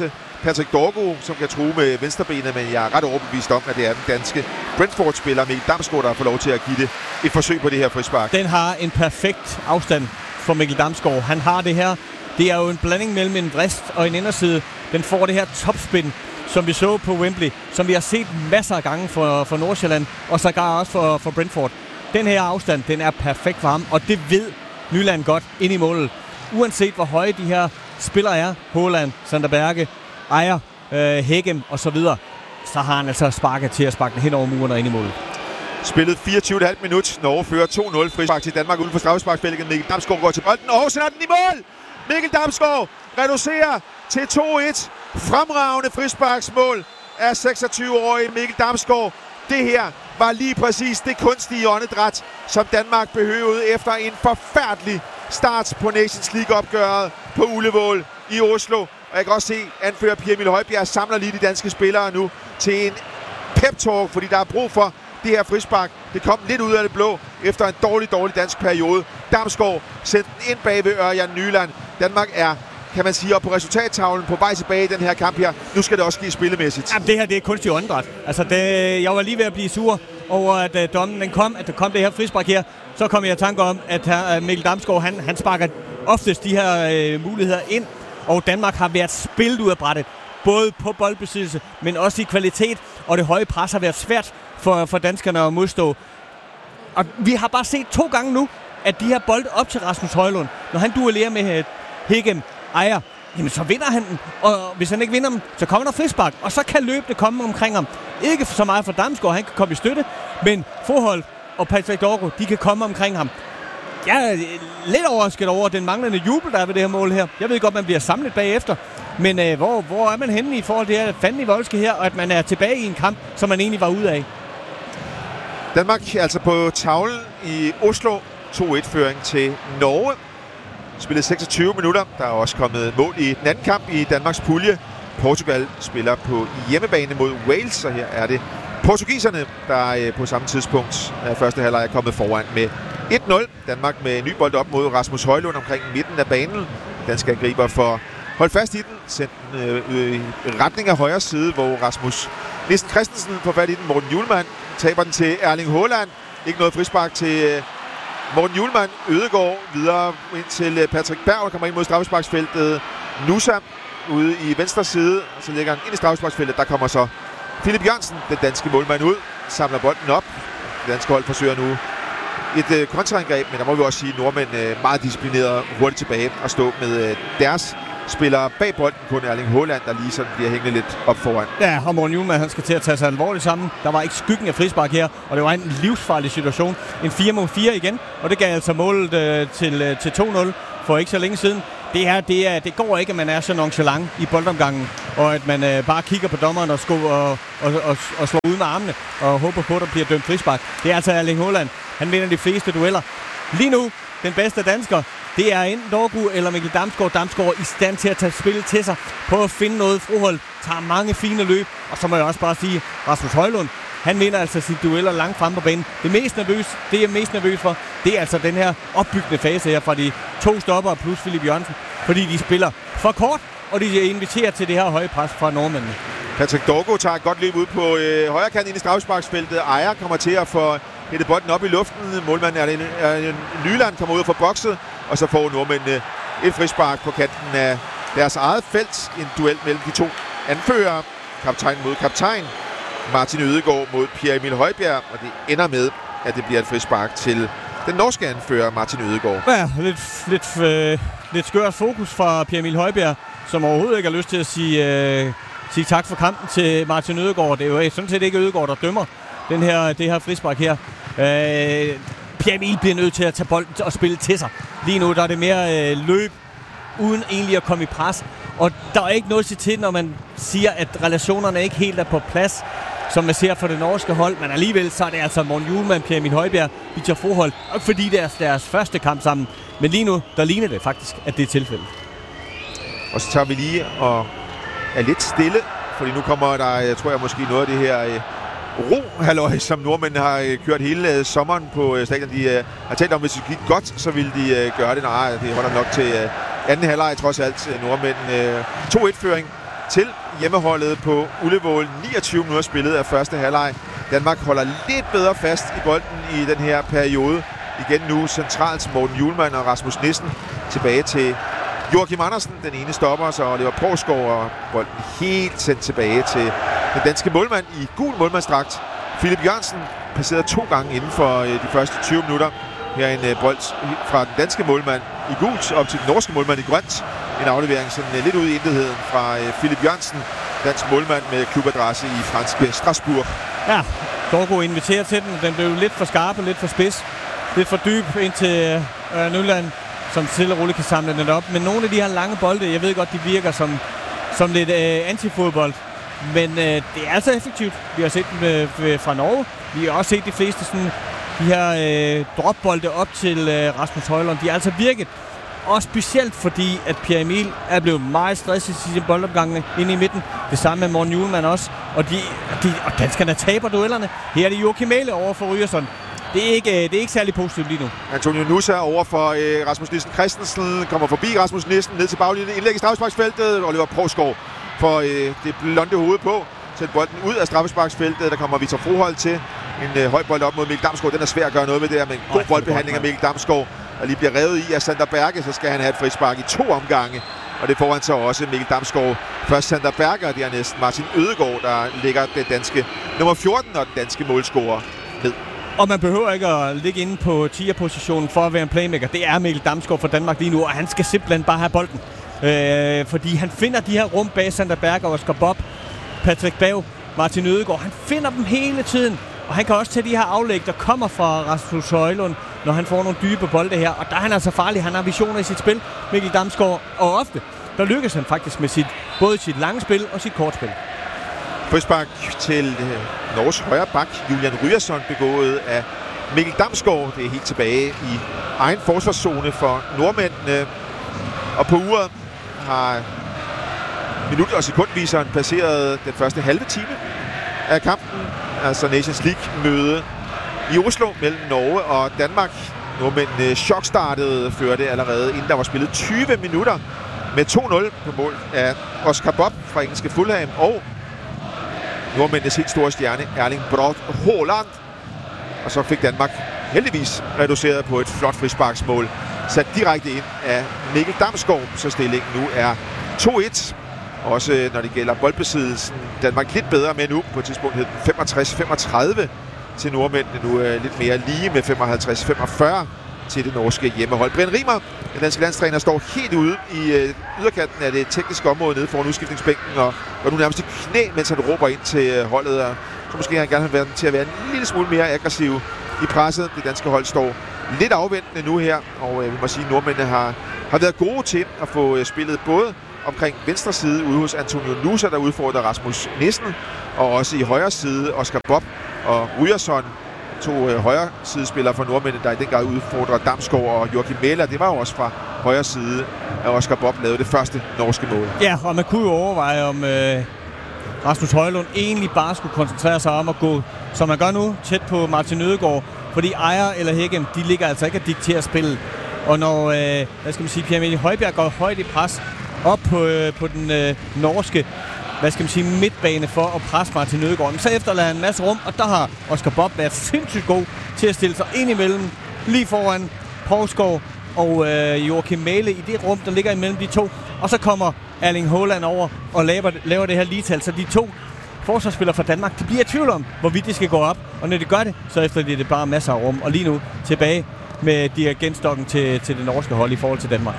Patrick Dorgo, som kan true med venstrebenet, men jeg er ret overbevist om, at det er den danske Brentford-spiller Mikkel Damsgaard, der får lov til at give det et forsøg på det her frispark. Den har en perfekt afstand for Mikkel Damsgaard. Han har det her. Det er jo en blanding mellem en vrist og en inderside. Den får det her topspin, som vi så på Wembley, som vi har set masser af gange for, for Nordsjælland, og sågar også for, for Brentford. Den her afstand, den er perfekt for ham, og det ved Nyland godt ind i målet. Uanset hvor høje de her spillere er, Haaland, Sander Berge, Ejer, øh, Hæggem og så videre, så har han altså sparket til at sparke den hen over muren og ind i målet. Spillet fireogtyve komma fem minut. Norge fører to nul. Frispark til Danmark uden for straffesparksfeltet. Mikkel Damsgaard går til bolden og sender den i mål. Mikkel Damsgaard reducerer til to et. Fremragende frisparksmål af seksogtyve-årige Mikkel Damsgaard. Det her var lige præcis det kunstige åndedræt, som Danmark behøvede efter en forfærdelig start på Nations League-opgøret på Ullevål i Oslo. Og jeg kan også se, anfører Pierre Emil Højbjerg samler lige de danske spillere nu til en pep-talk, fordi der er brug for det her frispark. Det kom lidt ud af det blå efter en dårlig, dårlig dansk periode. Damsgaard sendte den ind bag ved Ørjan Nyland. Danmark er, kan man sige, op på resultattavlen på vej tilbage i den her kamp her. Nu skal det også ske spillemæssigt. Jamen, det her det er kunstigt åndedræt. Altså, det, jeg var lige ved at blive sur over, at uh, dommen den kom, at der kom det her frispark her. Så kom jeg i tanke om, at uh, Mikkel Damsgaard, han, han sparker oftest de her uh, muligheder ind. Og Danmark har været spillet ud af brættet. Både på boldbesiddelse, men også i kvalitet. Og det høje pres har været svært for, for danskerne at modstå. Og vi har bare set to gange nu, at de her bolde op til Rasmus Højlund, når han duellerer med uh, Hæggem, Ejer, jamen så vinder han den. Og hvis han ikke vinder dem, så kommer der frispark. Og så kan løbet komme omkring ham. Ikke så meget for Damsgaard, han kan komme i støtte. Men Forhold og Patrick Dorgo, de kan komme omkring ham. Jeg er lidt overrasket over den manglende jubel, der er ved det her mål her. Jeg ved godt, man bliver samlet bagefter. Men øh, hvor, hvor er man henne i forhold til det her fanden i voldske her, og at man er tilbage i en kamp, som man egentlig var ude af? Danmark altså på tavlen i Oslo. to et-føring til Norge. Spillet seksogtyve minutter. Der er også kommet mål i den anden kamp i Danmarks pulje. Portugal spiller på hjemmebane mod Wales, og her er det portugiserne, der på samme tidspunkt af første halvleg er kommet foran med et nul. Danmark med en ny bold op mod Rasmus Højlund omkring midten af banen. Danske angriber for hold fast i den. Sendt den øh, i retning af højre side, hvor Rasmus Nissen Christensen får fat i den. Morten Hjulmand taber den til Erling Haaland. Ikke noget frispark til øh, Morten Hjulmand. Ødegaard videre ind til øh, Patrick Berg, der kommer ind mod straffesparksfeltet. Nusa ude i venstre side, så lægger han ind i straffesparksfeltet. Der kommer så Philip Jørgensen, den danske målmand, ud, samler bolden op. Det danske hold forsøger nu et øh, kontraangreb, men der må vi også sige, at nordmænd øh, meget disciplineret hurtigt tilbage og stå med øh, deres spillere bag bolden. Kun Erling Haaland, der lige sådan bliver hængende lidt op foran. Ja, og Morten Hjulmand, han skal til at tage sig alvorligt sammen. Der var ikke skyggen af frispark her, og det var en livsfarlig situation. En fire mod fire igen, og det gav altså målet øh, til, øh, til to nul for ikke så længe siden. Det her, det, er, det går ikke, at man er så nonchalant i boldomgangen, og at man øh, bare kigger på dommeren og, sko og, og, og, og slår ud med armene og håber på, at der bliver dømt frispark. Det er altså Erling Haaland. Han vinder de fleste dueller. Lige nu, den bedste dansker, det er enten Dorgo eller Mikkel Damsgaard. Damsgaard i stand til at tage spillet til sig, på at finde noget. Forhold tager mange fine løb, og så må jeg også bare sige, Rasmus Højlund, han vinder altså sine dueller langt frem på banen. Det mest nervøs, det jeg er mest nervøs for, det er altså den her opbyggende fase her fra de to stopper plus Philip Jørgensen, fordi de spiller for kort, og de inviterer til det her høje pres fra nordmændene. Patrick Dorgo tager et godt løb ud på øh, højre kant ind i straffesparksfeltet. Ejer kommer til at få hættet bolden op i luften. Målmanden er, er Nyland kommer ud fra bokset, og så får nordmændene et frispark på kanten af deres eget felt. En duel mellem de to anførere. Kaptajn mod kaptajn. Martin Ødegaard mod Pierre Emil Højbjerg, og det ender med, at det bliver et frispark til den norske anfører Martin Ødegaard. Ja, lidt, lidt, øh, lidt skørt fokus fra Pierre Emil Højbjerg, som overhovedet ikke har lyst til at sige, øh, sige tak for kampen til Martin Ødegaard. Det er jo sådan set ikke Ødegaard, der dømmer den her, det her frispark her. Øh, Pierre Emil bliver nødt til at tage bolden og spille til sig. Lige nu der er det mere øh, løb, uden egentlig at komme i pres. Og der er ikke noget til, når man siger, at relationerne ikke helt er på plads, som man ser for det norske hold. Men alligevel så er det altså Morten Hjulmand, Pierre Emil Højbjerg, Victor Forhold. Og fordi det er deres første kamp sammen. Men lige nu, der ligner det faktisk, at det er tilfældet. Og så tager vi lige og er lidt stille, fordi nu kommer der, jeg tror jeg måske noget af det her øh, ro-halløj, som nordmændene har øh, kørt hele øh, sommeren på øh, stadion. De øh, har talt om, hvis det gik godt, så ville de øh, gøre det. Nej, det holder nok til øh, anden halvleg trods alt. Nordmænd øh, to et-føring til hjemmeholdet på Ullevål. niogtyve minutter spillet af første halvleg. Danmark holder lidt bedre fast i bolden i den her periode. Igen nu centralt Morten Hjulmand og Rasmus Nissen. Tilbage til Joachim Andersen, den ene stopper, så Oliver Poulsgaard, og bolden helt sendt tilbage til den danske målmand i gul målmandsdragt. Philip Jørgensen passerede to gange inden for de første tyve minutter. Her en uh, bold fra den danske målmand i gult op til den norske målmand i grønt. En aflevering sådan uh, lidt ud i intetheden fra uh, Philip Jørgensen, dansk målmand med klubadresse i franske Strasbourg. Ja, Dorgo inviterer til den. Den blev lidt for skarp og lidt for spids. Lidt for dyb ind til uh, Nyland, som stille og roligt kan samle den op. Men nogle af de her lange bolde, jeg ved godt, de virker som, som lidt uh, antifodbold. Men uh, det er altså effektivt. Vi har set dem uh, fra Norge. Vi har også set de fleste sådan de her øh, dropbolde op til øh, Rasmus Højlund. De har altså virket. Og specielt fordi, at Pierre Emil er blevet meget stresset i sine boldopgange inde i midten. Det samme med Morten Hjulmand også. Og, de, de, og danskerne taber duellerne. Her er det Joachim Mæhle over for Ryerson. Det er, ikke, det er ikke særlig positivt lige nu. Antonio Nusa over for øh, Rasmus Nissen Christensen. Kommer forbi Rasmus Nissen ned til baglinjen. Indlæg i straffesparksfeltet. Oliver Poulsgaard får øh, det blonde hoved på. Sæt bolden ud af straffesparksfeltet. Der kommer Victor Froholt til. En øh, høj bold op mod Mikkel Damsgaard. Den er svær at gøre noget ved der, men en god Ej, boldbehandling af Mikkel Damsgaard, der lige bliver revet i af Sander Berge. Så skal han have et frispark i to omgange. Og det får han så også Mikkel Damsgaard. Først Sander Berge, og det er næsten Martin Ødegaard, der ligger den danske nummer fjorten og den danske målscorer ned. Og man behøver ikke at ligge inde på tier-positionen for at være en playmaker. Det er Mikkel Damsgaard for Danmark lige nu, og han skal simpelthen bare have bolden. Øh, fordi han finder de her rum bag Sander Berge og Oscar Bob, Patrick Bav, Martin Ødegaard. Han finder dem hele tiden. Og han kan også tage de her aflæg, der kommer fra Rasmus Højlund, når han får nogle dybe bolde her. Og der er han altså farlig. Han har visioner i sit spil, Mikkel Damsgaard. Og ofte, der lykkes han faktisk med sit, både sit lange spil og sit kortspil. Frispark til Norges højre bak, Julian Ryerson, begået af Mikkel Damsgaard. Det er helt tilbage i egen forsvarszone for nordmændene. Og på uret har minut- og sekundviseren passeret den første halve time af kampen. Altså Nations League-møde i Oslo mellem Norge og Danmark. Nordmændene chokstartede, førte allerede inden der var spillet tyve minutter med to nul på mål af Oscar Bob fra engelske Fulham og nordmændenes helt store stjerne Erling Braut Haaland. Og så fik Danmark heldigvis reduceret på et flot frisparksmål, sat direkte ind af Mikkel Damsgaard, så stillingen nu er to et. Også når det gælder boldbesiddelsen. Danmark lidt bedre med nu. På et tidspunkt hed den femogtres femogtredive til nordmændene. Nu er lidt mere lige med femoghalvtreds femogfyrre til det norske hjemmehold. Brian Riemer, den danske landstræner, står helt ude i øh, yderkanten af det tekniske område nede foran udskiftningsbænken og går nu nærmest i knæ, mens han råber ind til øh, holdet. Og så måske han gerne vil være til at være en lille smule mere aggressiv i presset. Det danske hold står lidt afventende nu her, og øh, vi må sige, at nordmændene har, har været gode til at få øh, spillet både omkring venstre side ude hos Antonio Nusa, der udfordrer Rasmus Nissen, og også i højre side Oscar Bob og Ryerson, to øh, højre sidespillere fra nordmændene, der i den grad udfordrer Damsgaard og Joachim Mæhle. Det var jo også fra højre side, at Oscar Bob lavede det første norske mål. Ja, og man kunne jo overveje, om øh, Rasmus Højlund egentlig bare skulle koncentrere sig om at gå, som man gør nu, tæt på Martin Ødegaard, fordi Ejer eller Hægem, de ligger altså ikke at diktere spillet. Og når, øh, hvad skal man sige, Pierre Emil Højbjerg går højt i pres op på, øh, på den øh, norske, hvad skal man sige, midtbane for at presse Martin Ødegaard, så efterlader han en masse rum, og der har Oscar Bob været sindssygt god til at stille sig ind imellem, lige foran Poulsgaard og øh, Joachim Mæhle i det rum, der ligger imellem de to. Og så kommer Erling Haaland over og laver, laver det her ligetal, så de to forsvarsspillere fra Danmark, de bliver i tvivl om, hvorvidt de skal gå op. Og når de gør det, så efterlader det bare masser af rum. Og lige nu tilbage med dirigentstokken til, til det norske hold i forhold til Danmark.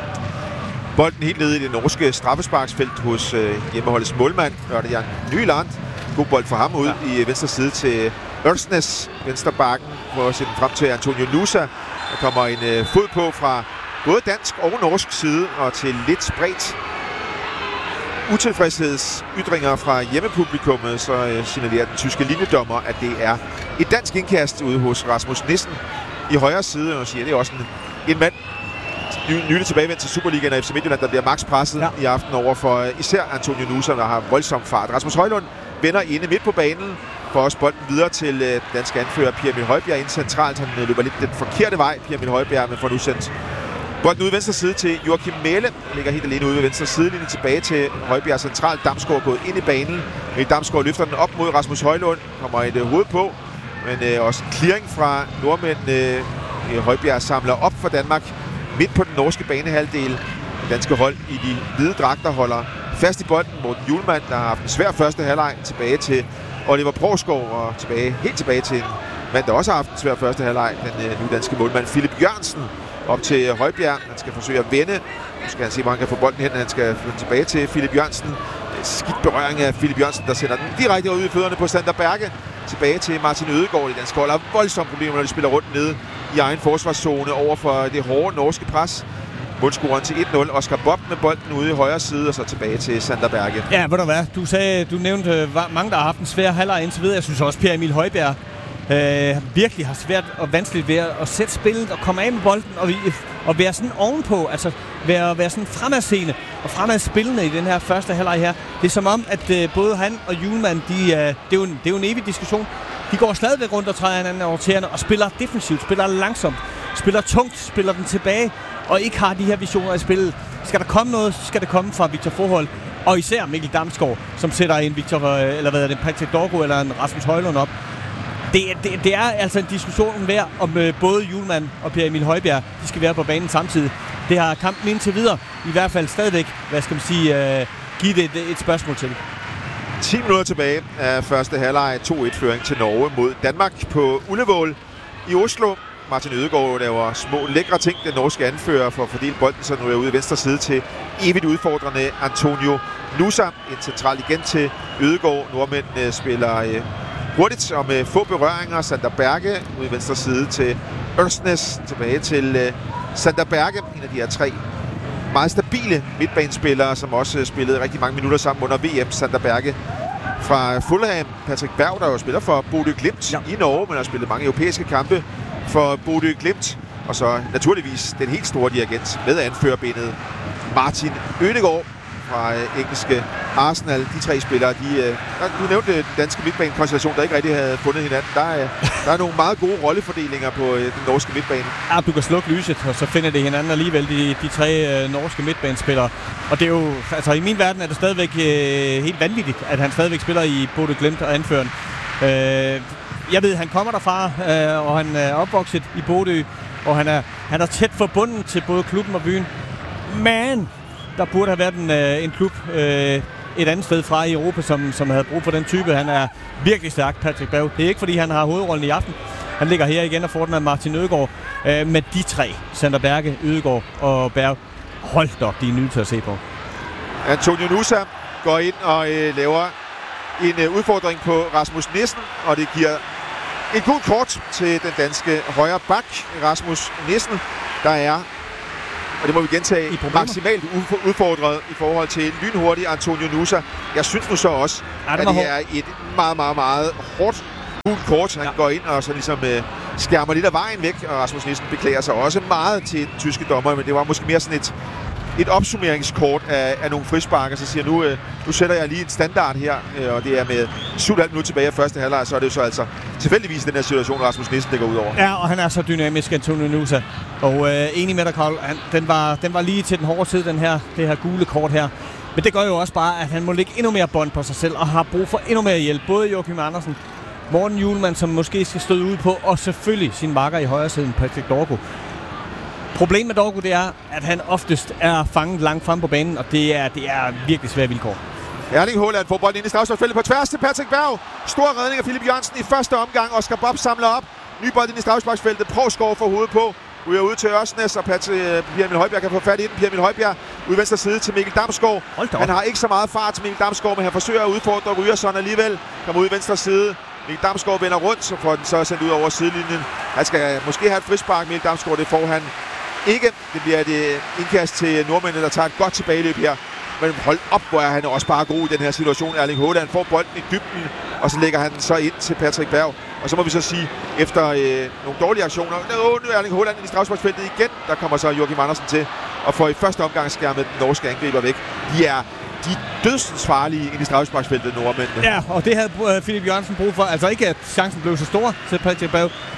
Bolden helt nede i det norske straffesparksfelt hos øh, hjemmeholdets målmand, Ørne Jan Nyland. God bold for ham ud ja. i venstre side til Ørsnes, venstre bakken, for at sætte den frem til Antonio Nusa. Der kommer en øh, fod på fra både dansk og norsk side, og til lidt spredt utilfredshedsytringer fra hjemmepublikummet, så øh, signalerer den tyske linjedommer, at det er et dansk indkast ude hos Rasmus Nissen i højre side, og siger, det er også en, en mand, nylig tilbagevendt til Superligaen af F C Midtjylland, der bliver max presset ja. i aften over for især Antonio Nusa, der har voldsom fart. Rasmus Højlund vender inde midt på banen, får også bolden videre til øh, danske anfører Pierre Emil Højbjerg ind centralt. Han øh, løber lidt den forkerte vej, Pierre Emil Højbjerg, men får nu sendt Bolden ude i venstre side til Joachim Mæhle. Ligger helt alene ude ved venstre sidelinje. Tilbage til Højbjerg centralt. Damsgaard gået ind i banen. Men Damsgaard løfter den op mod Rasmus Højlund. Kommer et uh, hoved på. Men uh, også clearing fra nordmænd. Uh, Højbjerg samler op for Danmark. Midt på den norske banehalvdel. Det danske hold i de hvide dragter holder fast i bolden. Morten Hjulmand, der har haft en svær første halvleg. Tilbage til Oliver Provskov. Og tilbage, helt tilbage til en mand, der også har haft en svær første halvleg. Den uh, nye danske målmand Philip Jørgensen. Op til Højbjerg. Han skal forsøge at vende. Nu skal han se, hvor han kan få bolden hen. Han skal flytte tilbage til Philip Jørgensen. Skidt berøring af Philip Jørgensen, der sender den direkte ud i fødderne på Sander Berge. Tilbage til Martin Ødegaard. De danske hold har voldsomme problemer, når de spiller rundt nede i egen forsvarszone over for det hårde norske pres. Målscoren til et nul. Oscar Bob med bolden ude i højre side, og så tilbage til Sander Berge. Ja, ved du hvad? Du sagde, du nævnte mange, der har haft en svær halvleg indtil videre. Jeg synes også, Per Emil Højbjerg Øh, virkelig har svært og vanskeligt ved at sætte spillet og komme af med bolden og, og være sådan ovenpå, altså være, være sådan fremadseende og fremadspillende i den her første halvleg her. Det er som om, at øh, både han og Hjulmand, de, øh, det, er jo en, det er jo en evig diskussion. De går stadigvæk rundt og træder hinanden over tæerne og spiller defensivt, spiller langsomt, spiller tungt, spiller den tilbage og ikke har de her visioner i spillet. Skal der komme noget, så skal det komme fra Victor Forhold og især Mikkel Damsgaard, som sætter en Victor, eller hvad er det, Patrick Dorgo eller en Rasmus Højlund op. Det, det, det er altså en diskussion værd, om øh, både Hjulmand og Per Emil Højbjerg, de skal være på banen samtidig. Det har kampen indtil videre i hvert fald stadigvæk, hvad skal man sige, øh, givet et, et spørgsmål til. ti minutter tilbage af første halvleg. to et føring til Norge mod Danmark på Ullevål i Oslo. Martin Ødegaard laver små lækre ting. Den norske anfører for at fordele bolden, så nu er ude i venstre side til evigt udfordrende Antonio Nusa. En central igen til Ødegaard. Nordmændene spiller øh, hurtigt og med få berøringer. Sander Berge ude i venstre side til Ørsnes. Tilbage til øh, Sander Berge, en af de her tre meget stabile midtbanespillere, som også spillede rigtig mange minutter sammen under V M. Sander Berge fra Fulham. Patrick Berg, der jo spiller for Bodø Glimt ja. i Norge, men har spillet mange europæiske kampe for Bodø Glimt. Og så naturligvis den helt store dirigent med anførerbenet Martin Ødegaard fra øh, engelske Arsenal. De tre spillere, de, øh, der, du nævnte den danske midtbanekonstellation, der ikke rigtig havde fundet hinanden. Der er, der er nogle meget gode rollefordelinger på øh, den norske midtbane. Ja, du kan slukke lyset, og så finder det hinanden alligevel, de, de tre øh, norske midtbanespillere. Og det er jo, altså i min verden er det stadigvæk øh, helt vanvittigt, at han stadigvæk spiller i Bodø Glimt og anføreren. Øh, jeg ved, han kommer derfra, øh, og han er opvokset i Bodø, og han er, han er tæt forbundet til både klubben og byen. Men der burde have været en, øh, en klub øh, et andet sted fra i Europa, som, som havde brug for den type. Han er virkelig stærk, Patrick Berg. Det er ikke, fordi han har hovedrollen i aften. Han ligger her igen og får den af Martin Ødegaard. Øh, med de tre, Sander Berge, Ødegaard og Berg. Hold da op, de er nye til at se på. Antonio Nusa går ind og øh, laver en øh, udfordring på Rasmus Nissen, og det giver et godt kort til den danske højre bak, Rasmus Nissen, der er, og det må vi gentage, maksimalt udfordret i forhold til lynhurtig Antonio Nusa. Jeg synes nu så også, ja, det at det er et meget, meget, meget hårdt gult kort. Han ja. går ind og så ligesom øh, skærmer lidt af vejen væk, og Rasmus Nissen beklager sig også meget til den tyske dommer, men det var måske mere sådan et, et opsummeringskort af, af nogle frisparker, så siger nu, øh, nu sætter jeg lige en standard her, øh, og det er med syv komma fem minutter tilbage af første halvleg, så er det jo så altså tilfældigvis den her situation, Rasmus Nissen ligger ud over. Ja, og han er så dynamisk, Antonio Nusa. Og øh, enig med dig, Carl, han, den, var, den var lige til den hårde side, den her, det her gule kort her. Men det gør jo også bare, at han må lægge endnu mere bånd på sig selv, og har brug for endnu mere hjælp. Både Joachim Andersen, Morten Hjulmand, som måske skal støde ud på, og selvfølgelig sin makker i højre siden, Patrick Dorgo. Problemet med Dorgo, det er, at han oftest er fanget langt frem på banen, og det er, det er virkelig svære vilkår. Erling Haaland får bolden ind i strafsparksfeltet på tværs til Patrick Berg. Stor redning af Philip Jørgensen i første omgang. Oscar Bob samler op. Ny bold ind i strafsparksfeltet. Provskov får hovedet på. Ryger ud til Ørsnes, og Pierre Emil Højbjerg kan få fat i den. Pierre Emil Højbjerg ud i venstre side til Mikkel Damsgaard. Han har ikke så meget fart til Mikkel Damsgaard, men han forsøger at udfordre Ryerson alligevel. Kommer ud i venstre side. Mikkel Damsgaard vender rundt, så får den så sendt ud over sidelinjen. Han skal måske have et frispark. Mikkel Damsgaard, det får han ikke. Det bliver et indkast til nordmændene, der tager et godt tilbageløb her. Men hold op, hvor er han også bare god i den her situation. Erling Haaland får bolden i dybden, og så lægger han den så ind til Patrick Berg. Og så må vi så sige, efter øh, nogle dårlige aktioner, nu er Erling Haaland i strafsparksfeltet igen. Der kommer så Joachim Andersen til, og får i første omgang skærmet den norske angriber væk. De er de dødsensfarlige ind i strafsparksfeltet, nordmændene. Ja, og det havde uh, Philip Jørgensen brug for. Altså ikke, at chancen blev så stor til Patrick Berg.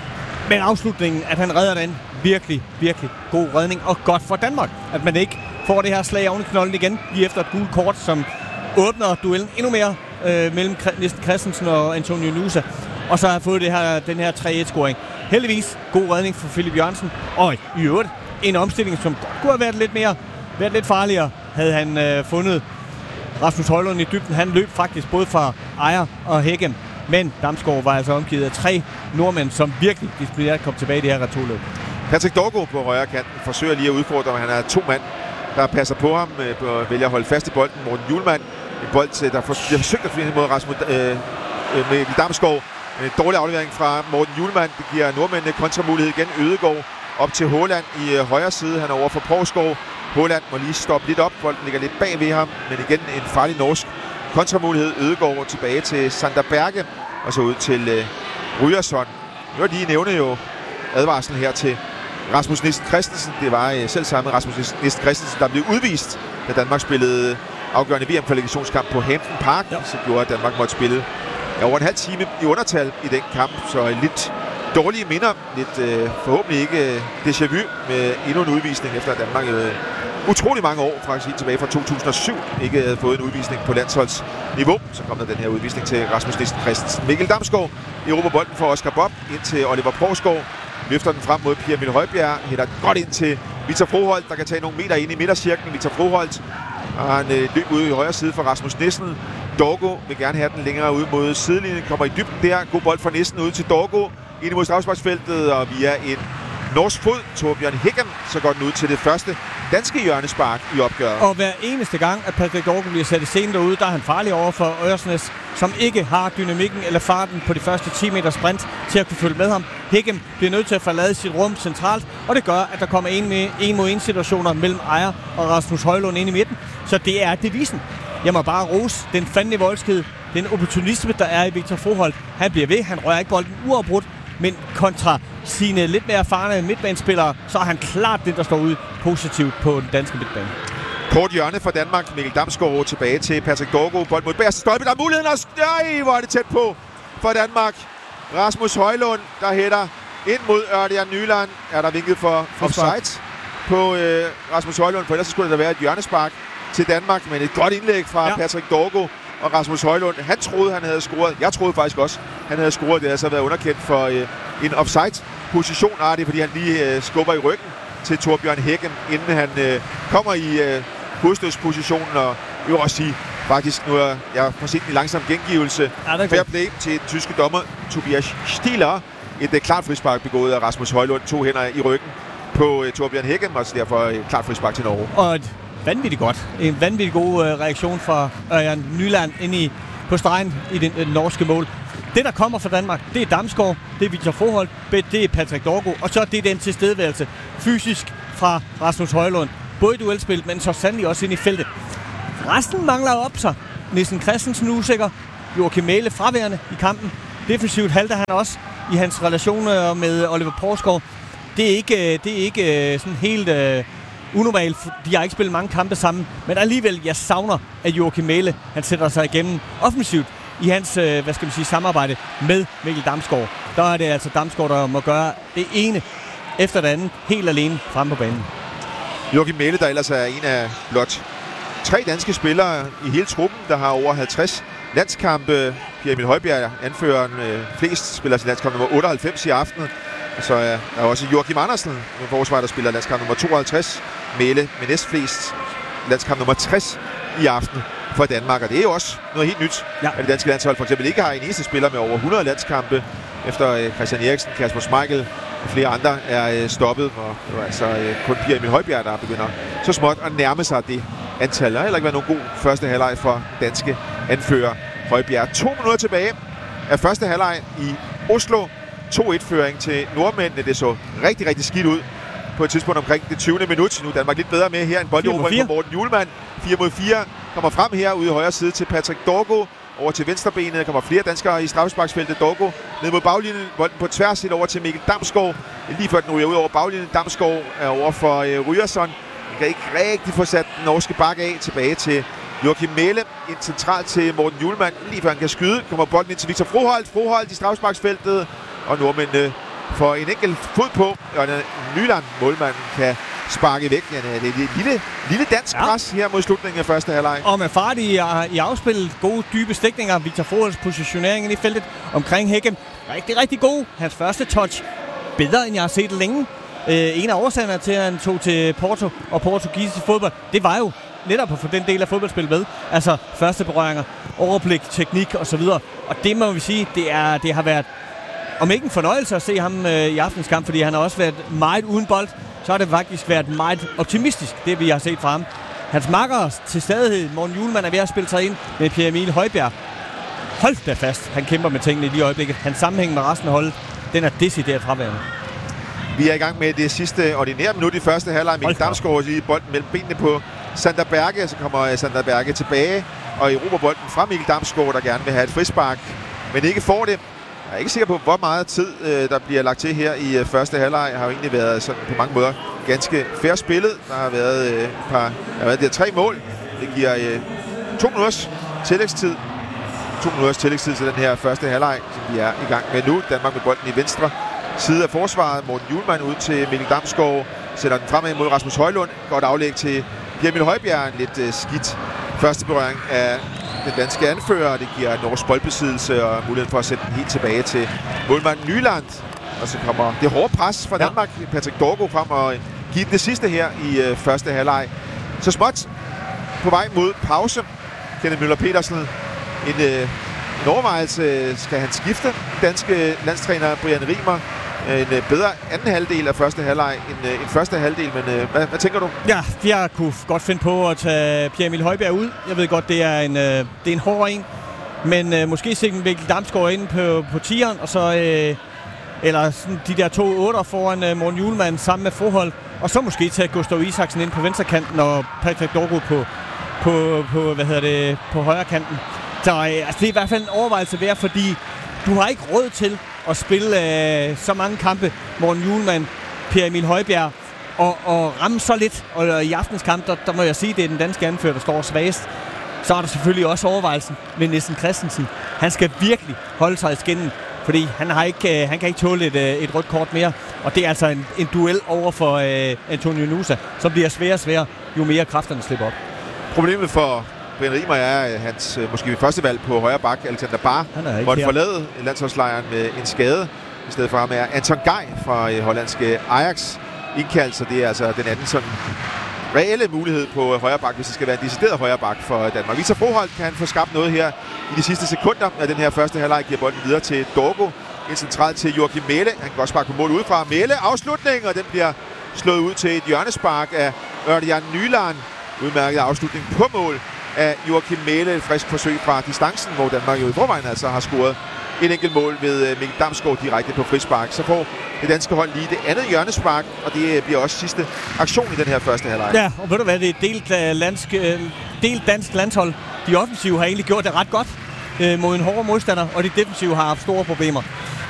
Men afslutningen, at han redder den, virkelig, virkelig god redning, og godt for Danmark, at man ikke får det her slag oven i knolden igen, lige efter et gult kort, som åbner duellen endnu mere øh, mellem Nissen Christensen og Antonio Nusa, og så har fået det her, den her tre et-scoring. Heldigvis god redning for Philip Jørgensen, og i øvrigt en omstilling, som godt kunne have været lidt mere, været lidt farligere, havde han øh, fundet Rasmus Højlund i dybden. Han løb faktisk både fra Ejer og Hækken, men Damsgaard var altså omgivet af tre nordmænd, som virkelig disciplineret kom tilbage i det her returløb. Patrick Dorgo på højre kanten forsøger lige at udfordre, men han er to mand, der passer på ham, øh, vælger at holde fast i bolden. Morten Hjulmand, en bold, der bliver forsøgt at finde mod Rasmus øh, øh, Mikkel Damsgaard. En dårlig aflevering fra Morten Hjulmand. Det giver nordmændene kontramulighed igen. Ødegaard op til Håland i øh, højre side. Han er over for Poulsgaard. Håland må lige stoppe lidt op. Bolden ligger lidt bag ved ham, men igen en farlig norsk kontramulighed. Ødegaard tilbage til Sander Berge, og så ud til øh, Ryerson. Nu er de nævne jo advarslen her til Rasmus Nissen Christensen. Det var øh, selv samme Rasmus Nissen Christensen, der blev udvist, da Danmark spillede afgørende V M-kvalifikationskamp på Hampden Park. Ja. Så gjorde, at Danmark måtte spille ja, over en halv time i undertal i den kamp. Så lidt dårlige minder. Lidt øh, forhåbentlig ikke øh, déjà vu med endnu en udvisning, efter at Danmark øh, utrolig mange år, faktisk helt tilbage fra to tusind og syv, ikke havde fået en udvisning på landsholdsniveau. Så kom der den her udvisning til Rasmus Nissen Christensen. Mikkel Damsgaard erobrer bolden for Oscar Bob ind til Oliver Poulsgaard. Løfter den frem mod Pierre Emil Højbjerg. Hætter godt ind til Victor Froholt, der kan tage nogle meter ind i midtercirklen. Victor Froholt. Og han øh, løb ude i højre side for Rasmus Nissen. Dorgo vil gerne have den længere ud mod sidelinjen. Kommer i dybden der. God bold fra Nissen ud til Dorgo. Ind imod straffesparksfeltet, og via en norsk fod, Torbjørn Hækken, så går den ud til det første danske hjørnespark i opgøret. Og hver eneste gang, at Patrick Dorgo bliver sat i scenen derude, der er han farlig over for Ørsnes, som ikke har dynamikken eller farten på de første ti meter sprint til at kunne følge med ham. Hækken bliver nødt til at forlade sit rum centralt, og det gør, at der kommer en, med, en mod en situationer mellem Ejer og Rasmus Højlund ind i midten. Så det er devisen. Jeg må bare rose den fandme voldsked, den opportunisme, der er i Victor Froholt. Han bliver ved, han rører ikke bolden uafbrudt, men kontra sine lidt mere erfarne midtbanespillere, så er han klart det, der står ud positivt på den danske midtbane. Kort hjørne for Danmark. Mikkel Damsgaard tilbage til Patrick Dorgo. Bold mod bagerste stolpe. Der er muligheden. Og nej, hvor er det tæt på for Danmark. Rasmus Højlund, der hætter ind mod Ørjan Nyland. Er der vinket for offside på øh, Rasmus Højlund, for ellers skulle der være et hjørnespark til Danmark, men et godt indlæg fra ja. Patrick Dorgo og Rasmus Højlund. Han troede, han havde scoret. Jeg troede faktisk også, han havde scoret. Det har så været underkendt for øh, en offside-position. Ah, det er, fordi han lige øh, skubber i ryggen til Torbjørn Hækken, inden han øh, kommer i øh, hovedstødspositionen. Og jeg vil også sige, faktisk nu er jeg forsigtig langsom gengivelse. Ja, fair play til den tyske dommer Tobias Stieler. Et øh, klart frispark begået af Rasmus Højlund. To hænder i ryggen på øh, Torbjørn Hækken, og så derfor et klart frispark til Norge. Og et vanvittigt godt. En vanvittig god øh, reaktion fra Ørjan Nyland inde i, på stregen i den øh, norske mål. Det, der kommer fra Danmark, det er Damsgaard, det er Victor Froholt, det er Patrick Dorgo, og så er det den tilstedeværelse fysisk fra Rasmus Højlund. Både i duelspil, men så sandelig også ind i feltet. Resten mangler op sig. Nissen Christensen usikker, Joachim Mæhle fraværende i kampen. Defensivt halter han også i hans relationer med Oliver Poulsgaard. Det er ikke, det er ikke sådan helt uh, unormalt. De har ikke spillet mange kampe sammen, men alligevel, jeg savner, at Joachim Mæhle, han sætter sig igennem offensivt i hans, uh, hvad skal man sige, samarbejde med Mikkel Damsgaard. Der er det altså Damsgaard, der må gøre det ene efter det andet, helt alene fremme på banen. Joachim Mæhle, der ellers er en af blot tre danske spillere i hele truppen, der har over halvtreds landskampe. Pierre Emil Højbjerg, anføreren, øh, flest spiller sin landskamp nummer otteoghalvfems i aften. Og så er der også Joachim Andersen, en forsvar, der spiller landskamp nummer tooghalvtreds. Mæhle med næstflest landskamp nummer tres i aften for Danmark. Og det er jo også noget helt nyt, ja. At det danske landshold for eksempel ikke har en eneste spiller med over hundrede landskampe, efter øh, Christian Eriksen, Kasper Schmeichel og flere andre er øh, stoppet. Og det var altså øh, kun Pierre Emil Højbjerg, der begynder så småt at nærme sig det antal. Der har heller ikke været nogen god første halvleg for danske anfører Højbjerg. To minutter tilbage af første halvleg i Oslo. to et-føring til nordmændene. Det så rigtig, rigtig skidt ud på et tidspunkt omkring det tyvende minut. Nu er Danmark lidt bedre med her. En bolderobring fra Morten Hjulmand. fire mod fire kommer frem her ude i højre side til Patrick Dorgo. Over til venstrebenet. Der kommer flere danskere i straffesparksfeltet. Dorgo ned mod baglinjen. Bolden på tværs helt over til Mikkel Damsgaard. Lige før den ryger ud over baglinjen. Damsgaard er over for øh, Ryerson. Han kan ikke rigtig få sat den norske bakke af. Tilbage til Joachim Mæhle. Ind centralt til Morten Hjulmand. Lige før han kan skyde. Kommer bolden ind til Victor Froholt. Froholt i straffesparksfeltet. Og nordmændene får en enkelt fod på, og Nyland, målmanden, kan sparke væk. Ja, det er et lille, lille dansk ja. pres her mod slutningen af første halvleg. Og med fart i, i afspillet, gode dybe stikninger, Victor Froholts positionering i feltet omkring Hækken. Rigtig, rigtig god. Hans første touch. Bedre, end jeg har set længe. Øh, en af årsagerne til, at han tog til Porto og portugisisk fodbold, det var jo netop at få den del af fodboldspillet med. Altså første berøringer, overblik, teknik osv. Og det må vi sige, det, er, det har været, om ikke en fornøjelse at se ham øh, i aftens kamp, fordi han har også været meget uden bold, så har det faktisk været meget optimistisk, det vi har set fra ham. Hans makker til stadighed, Morten Hjulmand, er ved at spille sig ind med Pierre Emil Højbjerg. Hold da fast, han kæmper med tingene i lige øjeblikket. Hans sammenhæng med resten af holdet, den er decideret fraværende. Vi er i gang med det sidste ordinære minut i første halvleg. Mikkel Damsgaard lige bolden mellem benene på Sander Berge. Så kommer Sander Berge tilbage og erobrer bolden fra Mikkel Damsgaard, der gerne vil have et frispark, men ikke får det. Jeg er ikke sikker på, hvor meget tid øh, der bliver lagt til her i øh, første halvleg. Har jo egentlig været sådan på mange måder ganske fair spillet. Der har været øh, et par, der har været der tre mål. Det giver øh, to minutters tillægstid. To minutters tillægstid til den her første halvleg, som vi er i gang med nu. Danmark med bolden i venstre side af forsvaret. Morten Hjulmand ud til Mikkel Damsgaard. Sætter den fremad mod Rasmus Højlund. Godt aflæg til Pierre Emil Højbjerg. En lidt øh, skidt første berøring af den danske anfører. Det giver norsk boldbesiddelse og muligheden for at sætte den helt tilbage til målmanden Nyland. Og så kommer det hårde pres fra Danmark. Ja. Patrick Dorgo frem og giver det sidste her i øh, første halvleg. Så småt på vej mod pause. Kenneth Møller Petersen. En, øh, en overvejelse. Skal han skifte? Danske landstræner Brian Riemer. En øh, bedre anden halvdel af første halvleg end, øh, end første halvdel, men øh, hvad, hvad tænker du? Ja, jeg kunne godt finde på at tage Pierre Emil Højbjerg ud. Jeg ved godt, det er en, øh, det er en hård en, men øh, måske sætte Mikkel Damsgaard ind på, på tieren, og så øh, eller sådan de der to otter foran øh, Morten Hjulmand sammen med Froholt, og så måske tage Gustav Isaksen ind på venstrekanten og Patrick Dorgo på, på, på, hvad hedder det, på højre kanten. Så øh, altså, det er i hvert fald en overvejelse værd, fordi du har ikke råd til at spille øh, så mange kampe, Morten Hjulmand, Pierre Emil Højbjerg, og, og ramme så lidt. Og øh, i aftens kamp, der, der må jeg sige, det er den danske anfører, der står svagest. Så er der selvfølgelig også overvejelsen med Nielsen Christensen. Han skal virkelig holde sig i skinnen, fordi han, har ikke, øh, han kan ikke tåle et, øh, et rødt kort mere. Og det er altså en, en duel over for øh, Antonio Nusa, som bliver sværere og sværere, jo mere kræfterne slipper op. Problemet for Brian Riemer er hans øh, måske første valg på højre bak, Alexander Bahr, måtte forlade landsholdslejren med en skade. I stedet for ham er Anton Gej fra øh, hollandske Ajax indkaldt, så det er altså den anden sådan reelle mulighed på højre bak, hvis det skal være en decideret højre bak for Danmark. Victor Froholt kan få skabt noget her i de sidste sekunder af den her første halvleg, giver bolden videre til Dorgo. En central til Joachim Mæhle. Han kan godt sparke på mål udefra. Mæhle afslutning, og den bliver slået ud til et hjørnespark af Ørjan Nyland. Udmærket afslutning på mål af Joachim Mæhle. Et frisk forsøg fra distancen, hvor Danmark jo i forvejen altså har scoret et enkelt mål ved Mikkel Damsgaard direkte på frispark. Så får det danske hold lige det andet hjørnespark, og det bliver også sidste aktion i den her første halvleg. Ja, og ved du hvad, det er delt, uh, landsk, uh, delt dansk landshold. De offensive har egentlig gjort det ret godt uh, mod en hård modstander, og de defensive har haft store problemer.